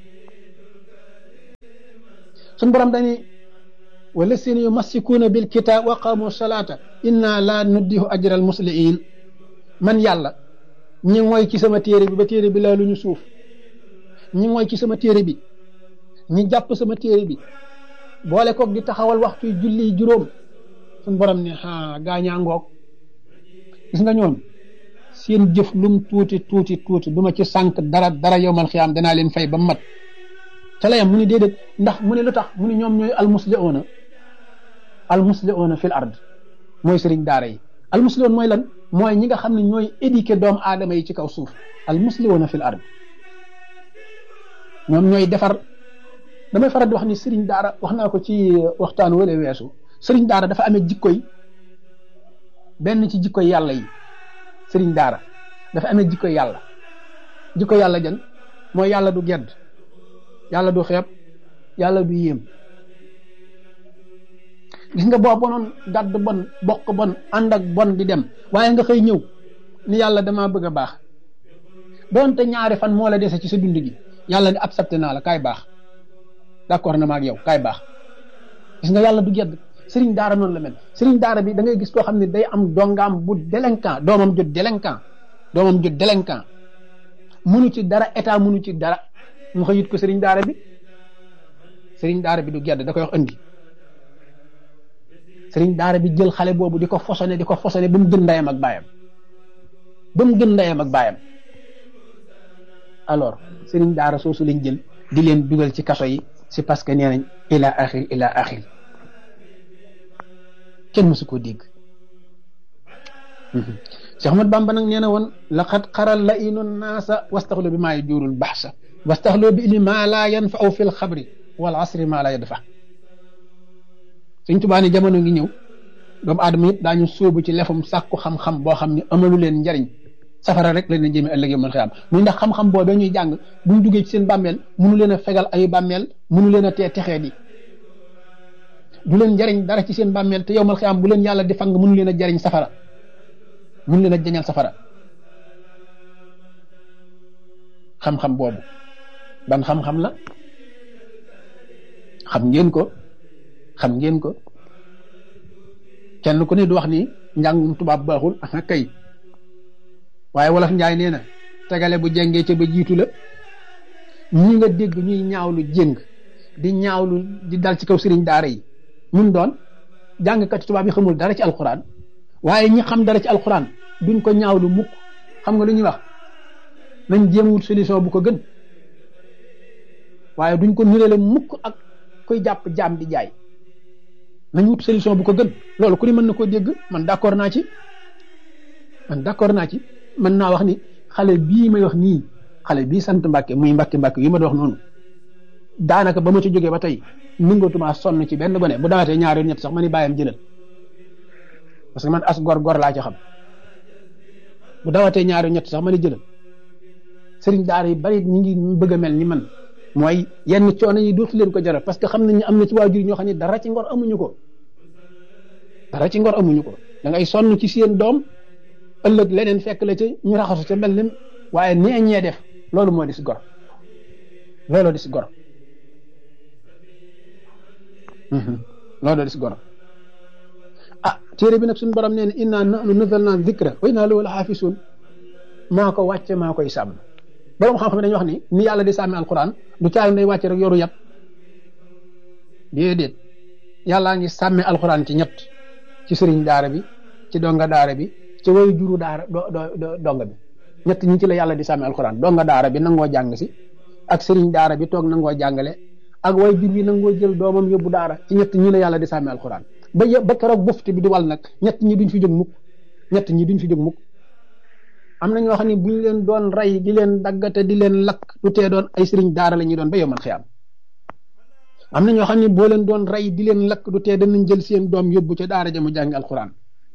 suñ borom dañuy wala seen yumassikuuna bil kitaab wa qaamu salaata inna la nuddihu ajral musliin man yàlla ñi mooy ci sama téere bi ba téere bi laa lu ñu suuf ñi mooy ci sama téere bi ñi jàpp sama téere bi boole koog di taxawal waxtu julli juróom suñ borom ne gaañaa ngoog gis nga ñoom seen jëf lum tuuti tuuti tuuti du ma ci sànq dara yowmal xiyaam danaa leen fay ba mat ca la yam mu ne déedéet ndax mu ne lu tax mu ne ñoom ñooy almusliuna fil ard mooy sëriñ daara yi almusliun mooy lan mooy ñi nga xam ne ñooy éduquer doomu aadama yi ci kaw suuf almusliuna fil ard ñoom ñooy defar. damay faral di wax ni sëriñ daara wax naa ko ci waxtaan wala weesu sëriñ daara dafa amee jikkoy benn ci jikkoy yàlla yi sëriñ daara dafa amee jikkoy yàlla jan mooy yàlla du gedd yàlla du xeeb yàlla du yéem gis nga boo bonoon gàdd bon bokk bon ànd ak bon di dem waaye nga xëy ñëw ni yàlla damaa bëgg a baax doonte ñaari fan moo la dese ci sa dund gi yàlla ni accepté naa la kaay baax d'accord na ma ak yow kaay baax gis nga yàlla du gedd sëriñ daara noonu la mel sëriñ daara bi da ngay gis koo xam ne day am dongaam bu délinquant doomam jot délinquant munu ci dara état munu ci dara mu xëyit ko sëriñ daara bi du gedd da koy wax andi sëriñ daara bi jël xale boobu di ko fosone ba mu gën ndeyam ak baayam alors sëriñ daara soosu lañ jël di leen dugal ci kaso yi c'est parce que nee nañ ila axir kenn mësu koo dégg. Cheikh Ahmad Bamba nag nee na woon laqad xaral la inu naasa wastaxlu bi maa yajuurul baxsa wastaxlu bi ilmi maa laa yanfa'u fil xabri wal asri maa laa yadfa. Sëñ Tuubaa ni jamono ngi ñëw doomu aadama yëpp daañu sóobu ci lefum sàkku xam-xam boo xam ne amalu leen njariñ safara rek la leen jëmee ëllëg yow man xëy muy ndax xam-xam boobee ñuy jàng buñ duggee ci seen bàmmeel mënu leen a fegal ay bàmmeel mënu leen a tee texee di du leen jariñ dara ci seen bàmmeel te yow mal xëy bu leen yàlla di fang mënu leen a jariñ safara mënu leen a jañal safara. xam-xam boobu ban xam-xam la xam ngeen ko kenn ku ne du wax ni njàngum tubaab baaxul kay waaye wolof njaay nee na tegale bu jengee ca ba jiitu la ñi nga dégg ñuy ñaawlu jéng di ñaawlu di dal ci kaw sëriñ daara yi mun doon jàngkat tubaab yi xamul dara ci alxuraan waaye ñi xam dara ci alxuraan duñ ko ñaawlu mukk xam nga lu ñuy wax nañ jéem wut solution bu ko gën waaye duñ ko nirale mukk ak koy jàpp jaam di jaay nañ wut solution bu ko gën loolu ku ni mën na koo dégg man d'accord naa ci mën naa wax ni xale bii may wax nii xale bii sant Mbàkke muy Mbàkke yi ma doon wax noonu daanaka ba ma ci jógee ba tey nungatuma sonn ci benn gone bu dawatee ñaari ñett sax ma ni bàyyam jëlal parce que man as gor laa ci xam bu dawatee ñaari ñett sax ma ni jëlal sëriñ daara yi bari ñi ngi bëgg a mel ni man mooy yenn coono yi dootu leen ko jaral parce que xam nañ ne am na ci waajur ñoo xam ne dara ci ngor amuñu ko da ngay sonn ci seen doom ëllëg leneen fekk la ci ñu raxasu ca mel ni waaye nee ñee def loolu moo di si gor looloo di si gor téere bi nag suñu borom nee na inna nahnu nazzalna dhikra wa inna lahu lahafizun maa ko wàcce maa koy sàmm borom xam-xam dañuy wax ni yàlla di sàmmi alquran du caari day wàcce rek yoru yat déedéet yàllaa ngi sàmmi alquran ci ñett ci sëriñ daara bi ci donga daara bi ci wayu juru daara donga bi ñett ñi ci la yàlla di sàmmi alquran donga daara bi nangoo jàng si ak sëriñ daara bi toog nangoo jàngale ak way jur bi nangoo jël doomam yóbbu daara ci ñett ñi la yàlla di sàmmi alquran ba keroog bufti bi di wal nag ñett ñi duñ fi jóg mukk am na ñoo xam ne bu ñu leen doon rey di leen daggate di leen lakk du tee doon ay sëriñ daara la ñuy doon ba yomal xiyaam am na ñoo xam ne boo leen doon rey di leen lakk du tee danañ jël seen doom yóbbu ca daara ja mu jàngi alquran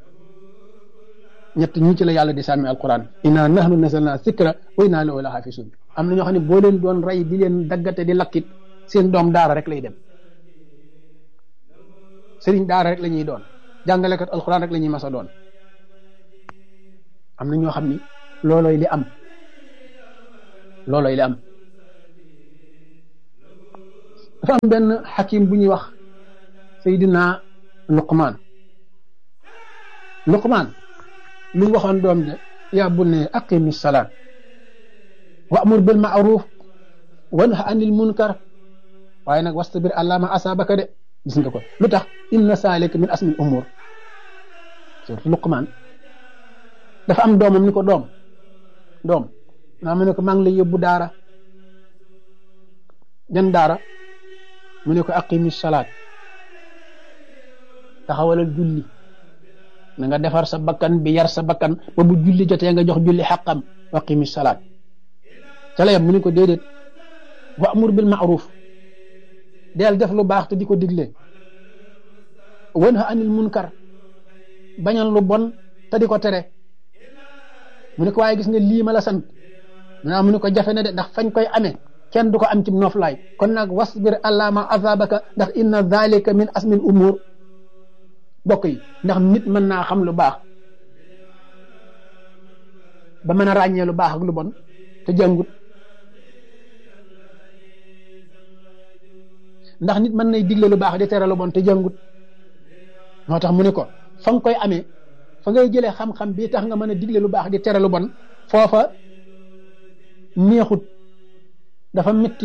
ñett ñi ci la yàlla di sàmmi alquran inna nahnu nazzalna dhikra wa inna lahu lahafizun am na ñoo xam ne boo leen doon rey di leen daggate di lakkit seen doom daara rek lay dem sëriñ daara rek la ñuy doon jàngalekat alquran rek la ñuy masa doon am na ñoo xam ni loolooy li am dafa am benn xakim bu ñuy wax Seydina Luqmaan lu mu waxoon doom de yaa bunayya aqimi salaat wa'mur bil ma'ruf wanha anil munkar waaye nag wastabir alaa maa asaabaka de gis nga ko lu tax inna zaalika min azmil umuur surtout Luqmaan dafa am doomam ni ko doom naa mu ne ko maa ngi lay yóbbu daara jan daara mu ne ko aqimi salaat taxawalal julli na nga defar sa bakkan bi yar sa bakkan ba bu julli jotee nga jox julli xaqam aqimi salaat ca la yam mu ne ko déedéet wa'mur bil ma'ruf del def lu baax te di ko digle wanha anil munkar bañal lu bon te di ko tere mu ne ko waaye gis nga lii ma la sant mu ne ko jafe na de ndax fañ koy amee kenn du ko am ci noflaay kon nag wasbir alaa maa asaabaka ndax inna zalika min asmil umur bokk yi ndax nit mën naa xam lu baax ba mën a ràññee lu baax ak lu bon te jàngut ndax nit mën nay digle lu baax di tere lu bon te jàngut moo tax mu ne ko fa nga koy amee fa ngay jëlee xam-xam bii tax nga mën a digle lu baax di tere lu bon foofa neexut dafa metti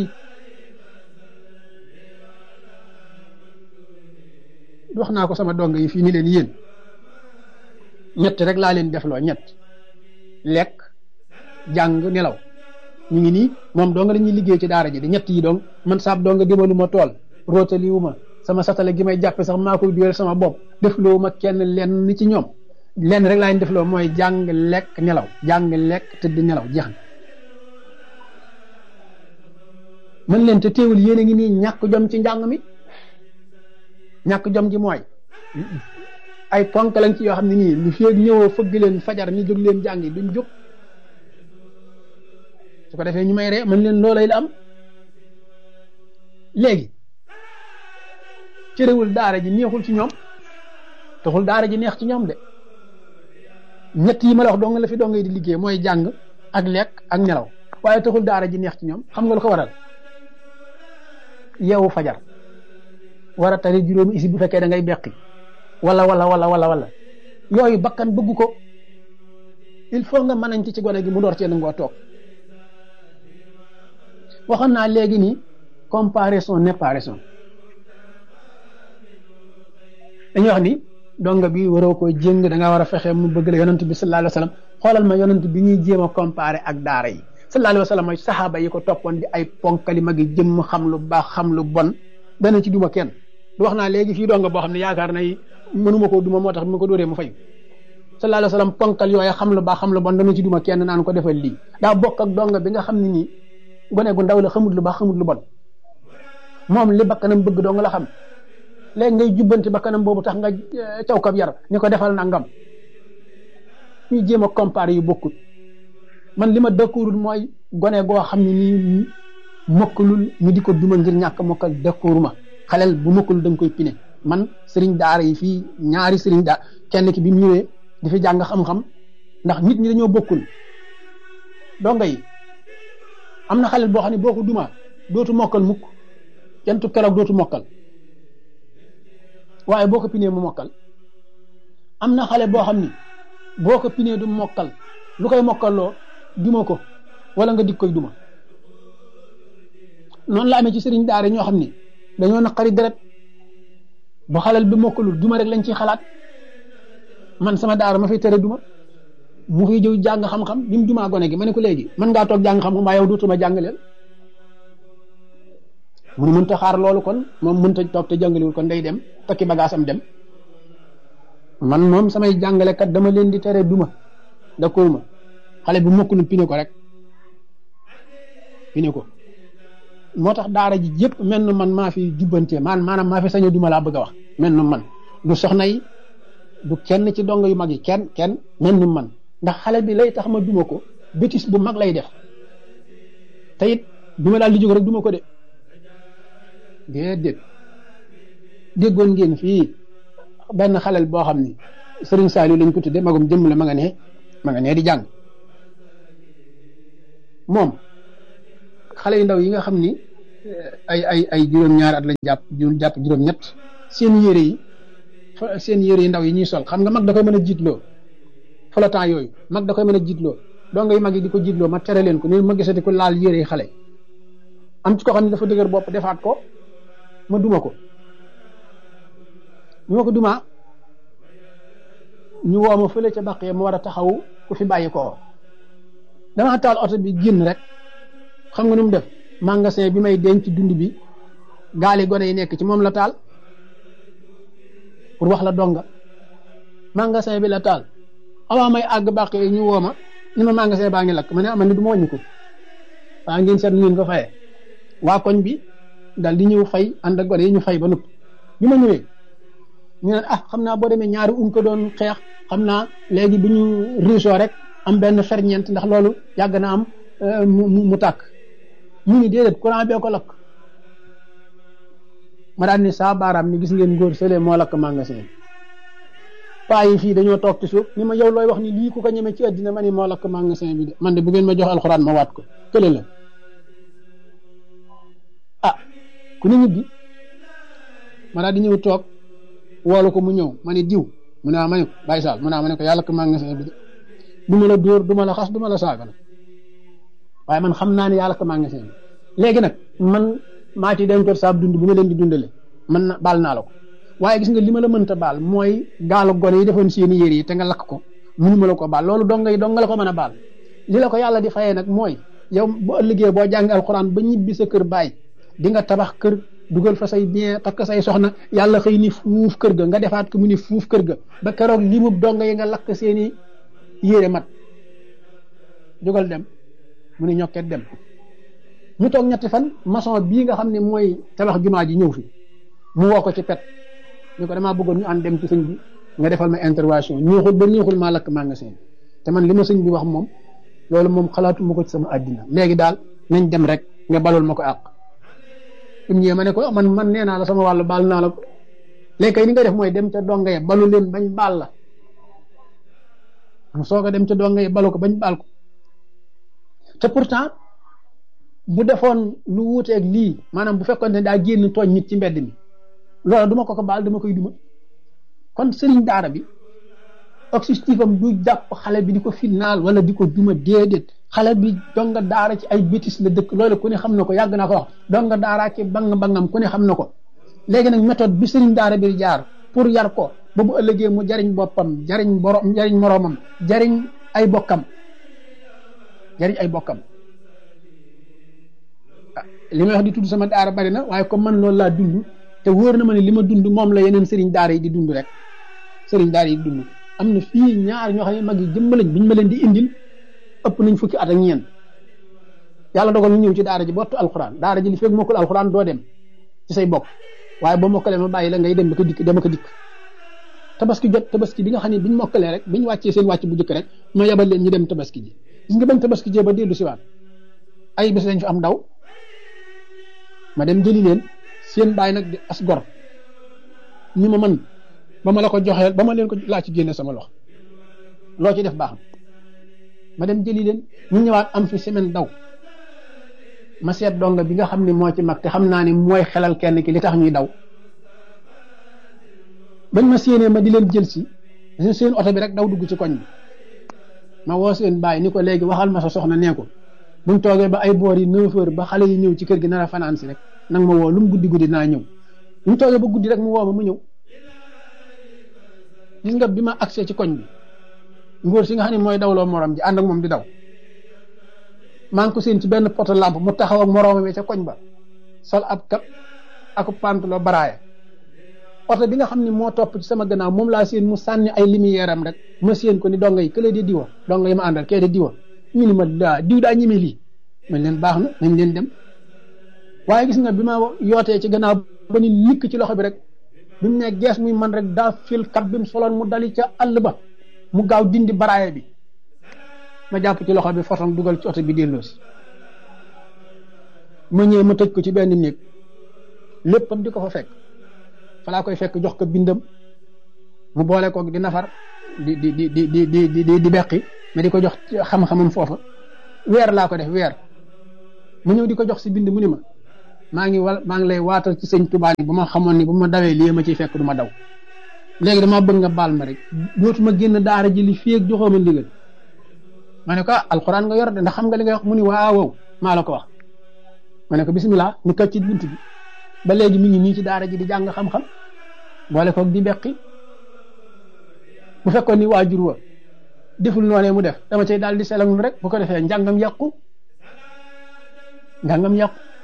wax naa ko sama dong yi fii ni leen yéen ñett rek laa leen defloo ñett lekk jàng nelaw ñu ngi nii moom dong la ñuy liggéey ci daara ji di ñett yi dong man saab dong dimalu ma tool rootaliwu ma sama satale gi may jàppe sax maa koy duyal sama bopp defloo ma kenn lenn ci ñoom lenn rek laa leen defloo mooy jàng lekk nelaw jàng lekk tëdd nelaw jeex na mën leen te teewul yéen a ngi nii ñàkk jom ci njàng mi ñàkk jom ji mooy ay ponk lañ ci yoo xam ne nii lu feeg ñëwoo fëgg leen fajar ñu jóg leen jàngi duñ jóg su ko defee ñu may ree mën leen loolay la am léegi cërewul daara ji neexul ci ñoom taxul daara ji neex ci ñoom de ñett yi ma la wax dong la fi dongay di liggéey mooy jàng ak lekk ak nelaw waaye taxul daara ji neex ci ñoom xam nga lu ko waral yeewu fajar war a tari juróomi isi bu fekkee da ngay beqi wala yooyu bakkan bëgg ko il faut nga mënañ ci gone gi mu door cee nangoo toog waxoon naa léegi ni comparaison n'est pas raison dañuy wax ni donga bi waroo ko jéng da nga war a fexe mu bëgg la yonent bi sallallahu alayhi wa sallam xoolal ma yonent bi ñuy jéem a comparer ak daara yi sallallahu alayhi wa sallam mooy saxaaba yi ko toppoon di ay ponkali magi jëmm xam lu baax xam lu bon dana ci duma kenn du wax naa léegi fii donga boo xam ne yaakaar na mënuma koo duma moo tax ma ko dóoree mu fay sallallahu alayhi wa sallam ponkal yooyu xam lu baax xam lu bon dana ci duma kenn naan ko defal lii daa bokk ak donga bi nga xam ne nii gone gu ndaw la xamut lu baax xamut lu bon moom li bakkanam bëgg dong la xam léegi ngay jubbanti bakkanam boobu tax nga caw kab yar ñu ko defal nangam ñuy jéem a comparer yu bokkut man li ma dëkkuwul mooy gone goo xam ne nii mokkalul ñu di ko duma ngir ñàkk mokkal dëkkuwul ma xaleel bu mokkalul da nga koy pine man sëriñ daara yi fii ñaari sëriñ daara kenn ki bi mu ñëwee di fi jàng xam-xam ndax nit ñi dañoo bokkul donga yi am na xaleel boo xam ne boo ko duma dootu mokkal mukk kentu keroog dootu mokkal waaye boo ko pinee mu mokkal am na xale boo xam ni boo ko pinee du mokkal lu koy mokkalloo duma ko wala nga dik koy duma noonu la amee ci sëriñ daara ñoo xam ni dañoo naqari deret bu xalal bi mokkalul duma rek lañ ciy xalaat man sama daara ma fay tere duma mu fiy jëw jàng xam-xam bi mu dumaa gone gi ma ne ko léegi mën ngaa toog jàng xam-xam waaye yow dootuma jàngaleel munu mënta xaar loolu kon moom mënta toog te jàngaliwul kon day dem takki bagaasam dem man moom samay jàngalekat dama leen di tere duma d'accord ma xale bu mokkulul pine ko rek pine ko moo tax daara ji yëpp mel na man maa fi jubbantee maanaam maa fi saño duma laa bëgg a wax mel na man du soxna yi du kenn ci dongo yu mag yi kenn mel na man ndax xale bi lay tax ma duma ko bétis bu mag lay def te it duma daal di jóg rek duma ko de déedéet déggoon ngeen fii benn xalel boo xam ni Serigne Saliou lañ ko tudde magum jëmm la ma nga nee di jàng moom xale yu ndaw yi nga xam ni ay juróom-ñaari at lañ jàpp juróom-ñett seen yére yi ndaw yi ñuy sol xam nga mag da koy mën a jiitloo flottant yooyu mag da koy mën a jiitloo doo ngay mag yi di ko jiitloo ma tere leen ko ni ma gisati ko laal yére yi xale am ci ko xam ne dafa dëgër bopp defaat ko ma duma ko ñu ma ko dumaa ñu woo ma fële ca baqee ma war a taxaw ku fi bàyyi ko dama taal oto bi génn rek xam nga nu mu def magasin bi may denc dund bi gaali gone yi nekk ci moom la taal pour wax la donga magasin bi la taal avant may àgg baqee ñu woo ma ni ma magasin baa ngi lakk ma ne ama ni du ma wàññi ko waa ngeen seet ngeen ko fayee waa koñ bi dal di ñëw fay ànd ak gone yi ñu fay ba noppi bi ma ñëwee ñu ne xam naa boo demee ñaari ko doon xeex xam naa léegi bu ñu riisoo rek am benn ferñeent ndax loolu yàgg na am mu tàkk ñu ni déedéet courant bee ko lakk ma daan ni saa baaraam ni gis ngeen góor sële moo lakk magasin paa yi fii dañoo toog ci suuf ni ma yow looy wax ni lii ku ko ñeme ci àddina ma ni moo lakk magasin bi de man de bu ngeen ma jox alxuraan ma waat ko kële la ku ne ñibbi ma daal di ñëw toog woolu ko mu ñëw ma ne diw mu ne ma ne ko Baye Sall mu ne ma ne ko yàlla ko magasin bi de du ma la dóor du ma la xas du ma la saaga la waaye man xam naa ne yàlla ko magasin bi léegi nag man maa ci dencoor saab dund bu ma leen di dundale man na baal naa la ko waaye gis nga li ma la mënta baal mooy gaalu gone yi defoon seeni yére yi te nga lakk ko mënu ma la ko baal loolu dong nga la ko mën a baal li la ko yàlla di fayee nag mooy yow bu ëllëgee boo jàng alxuraan ba ñibbi sa kër baay di nga tabax kër dugal fa say bien takk say soxna yàlla xëy ni fuuf kër ga nga defaat ko mu ni fuuf kër ga ba keroog li mu dong yi nga lakk seeni yére mat jógal dem mu ni ñokket dem ñu toog ñetti fan maçon bii nga xam ne mooy tabax jumaa ji ñëw fi mu woo ko ci pet ñu ko damaa bëggoon ñu ànd dem ci sëñ bi nga defal ma intervention ñuuxul ba ñuuxul maa lakk magasin te man li ma sëñ bi wax moom loolu moom xalaatuma ko ci sama àddina léegi daal nañ dem rek nga balul ma ko àq im ñëwee ma ne ko man nee naa la sama wàllu baal naa la ko léegi kay ni nga def mooy dem ca donga ye balu leen bañ baal la am soo ko dem ca donga ye balu ko bañ baal ko te pourtant bu defoon lu wuuteeg lii maanaam bu fekkoon ne daa génn tooñ nit ci mbedd mi loolu duma ko baal dama koy duma kon sëriñ daara bi objectif am du jàpp xale bi di ko final wala di ko duma déedéet xale bi donga daara ci ay bétis la dëkk loolu ku ne xam na ko yàgg naa ko wax donga daara ci bangam ku ne xam na ko léegi nag méthode bi sëriñ daara bi jaar pour yar ko ba bu ëllëgee mu jariñ boppam jariñ moroomam jariñ ay bokkam li may wax di tudd sama daara bari na waaye comme man loolu laa dund te wóor na ma ne li ma dund moom la yeneen sëriñ daara yi di dund rek sëriñ daara yi di dund am na fii ñaar ñoo xam ne mag yi jëmm lañ biñ ma leen di indil ëpp nañ fukki at ak ñeent yàlla dogal ñu ñëw ci daara ji bottu alxuraan daara ji li fekk mokkul alxuraan doo dem ci say bokk waaye boo mokkalee ma bàyyi la ngay dem ba ko dikk dama ko dikk tabaski jot tabaski bi nga xam ne biñ mokkalee rek biñ wàccee seen wàcc bu jëkk rek ma yebal leen ñu dem tabaski ji gis nga bañ tabaski jee ba dellu siwaat ay bés lañ fi am ndaw ma dem jëli leen seen bàyyi nag di as gor ñi ma man ba ma la ko joxeel ba ma leen ko laa ci génne sama lox loo ci def baax ma dem jëli leen ñu ñëwaat am fi semaine daw ma seet donga bi nga xam ne moo ci mag te xam naa ne mooy xelal kenn ki li tax ñuy daw bañ ma séenee ma di leen jël si seen oto bi rek daw dugg ci koñ bi ma woo seen bàyyi ni ko léegi waxal ma sa soxna nee ko buñ toogee ba ay boor yi 9 heures ba xale yi ñëw ci kër gi nar a fanaan si rek nag ma woo lu mu guddi naa ñëw buñ toogee ba guddi rek mu woo ma mu ñëw gis nga bi ma agsee ci koñ bi ngóor si nga xam ne mooy dawloo morom ji ànd ak moom di daw maa ngi ko seen ci benn poto lampe mu taxaw ak moroomam ca koñ ba sol ab kap ak pantalon baraaya oto bi nga xam ne moo topp ci sama gannaaw moom laa seen mu sànni ay lumière am rek ma seen ko ni donga yi kële di diwa donga yi ma àndal kee di diwa ñu ni ma diw daa ñeme lii man leen baax na nañ leen dem waaye gis nga bi ma yootee ci gannaaw ba ni nikk ci loxo bi rek bi mu ne gees muy man rek daa fil kat bi mu soloon mu dali ca àll ba mu gaaw dindi baraaya bi ma jàpp ci loxo bi fotom dugal ci oto bi delloosi ma ñëw ma tëj ko ci benn néeg léppam di ko fa fekk fa laa koy fekk jox ko bindam mu boole ko di nafar di beqi mais di ko jox xam-xamam foofa weer laa ko def weer mu ñëw di ko jox si bind mu ni ma maa ngi lay waatal ci sëñ Tuubaa bu ma xamoon ni bu ma dawee lii ma ciy fekk du ma daw léegi dama bëgg nga baal ma rek dootuma génn daara ji li fii ak joxoo ma ndigal ma ne ko alxuraan nga yor de ndax xam nga li ngay wax mu ni waaw maa la ko wax ma ne ko bisimilah ñu toj ci bunt bi ba léegi mi ngi nii ci daara ji di jàng xam-xam boole ko di beqi bu fekkoon ni waajur wa deful noonee mu def dama cay daal di selam rek bu ko defee njàngam yàqu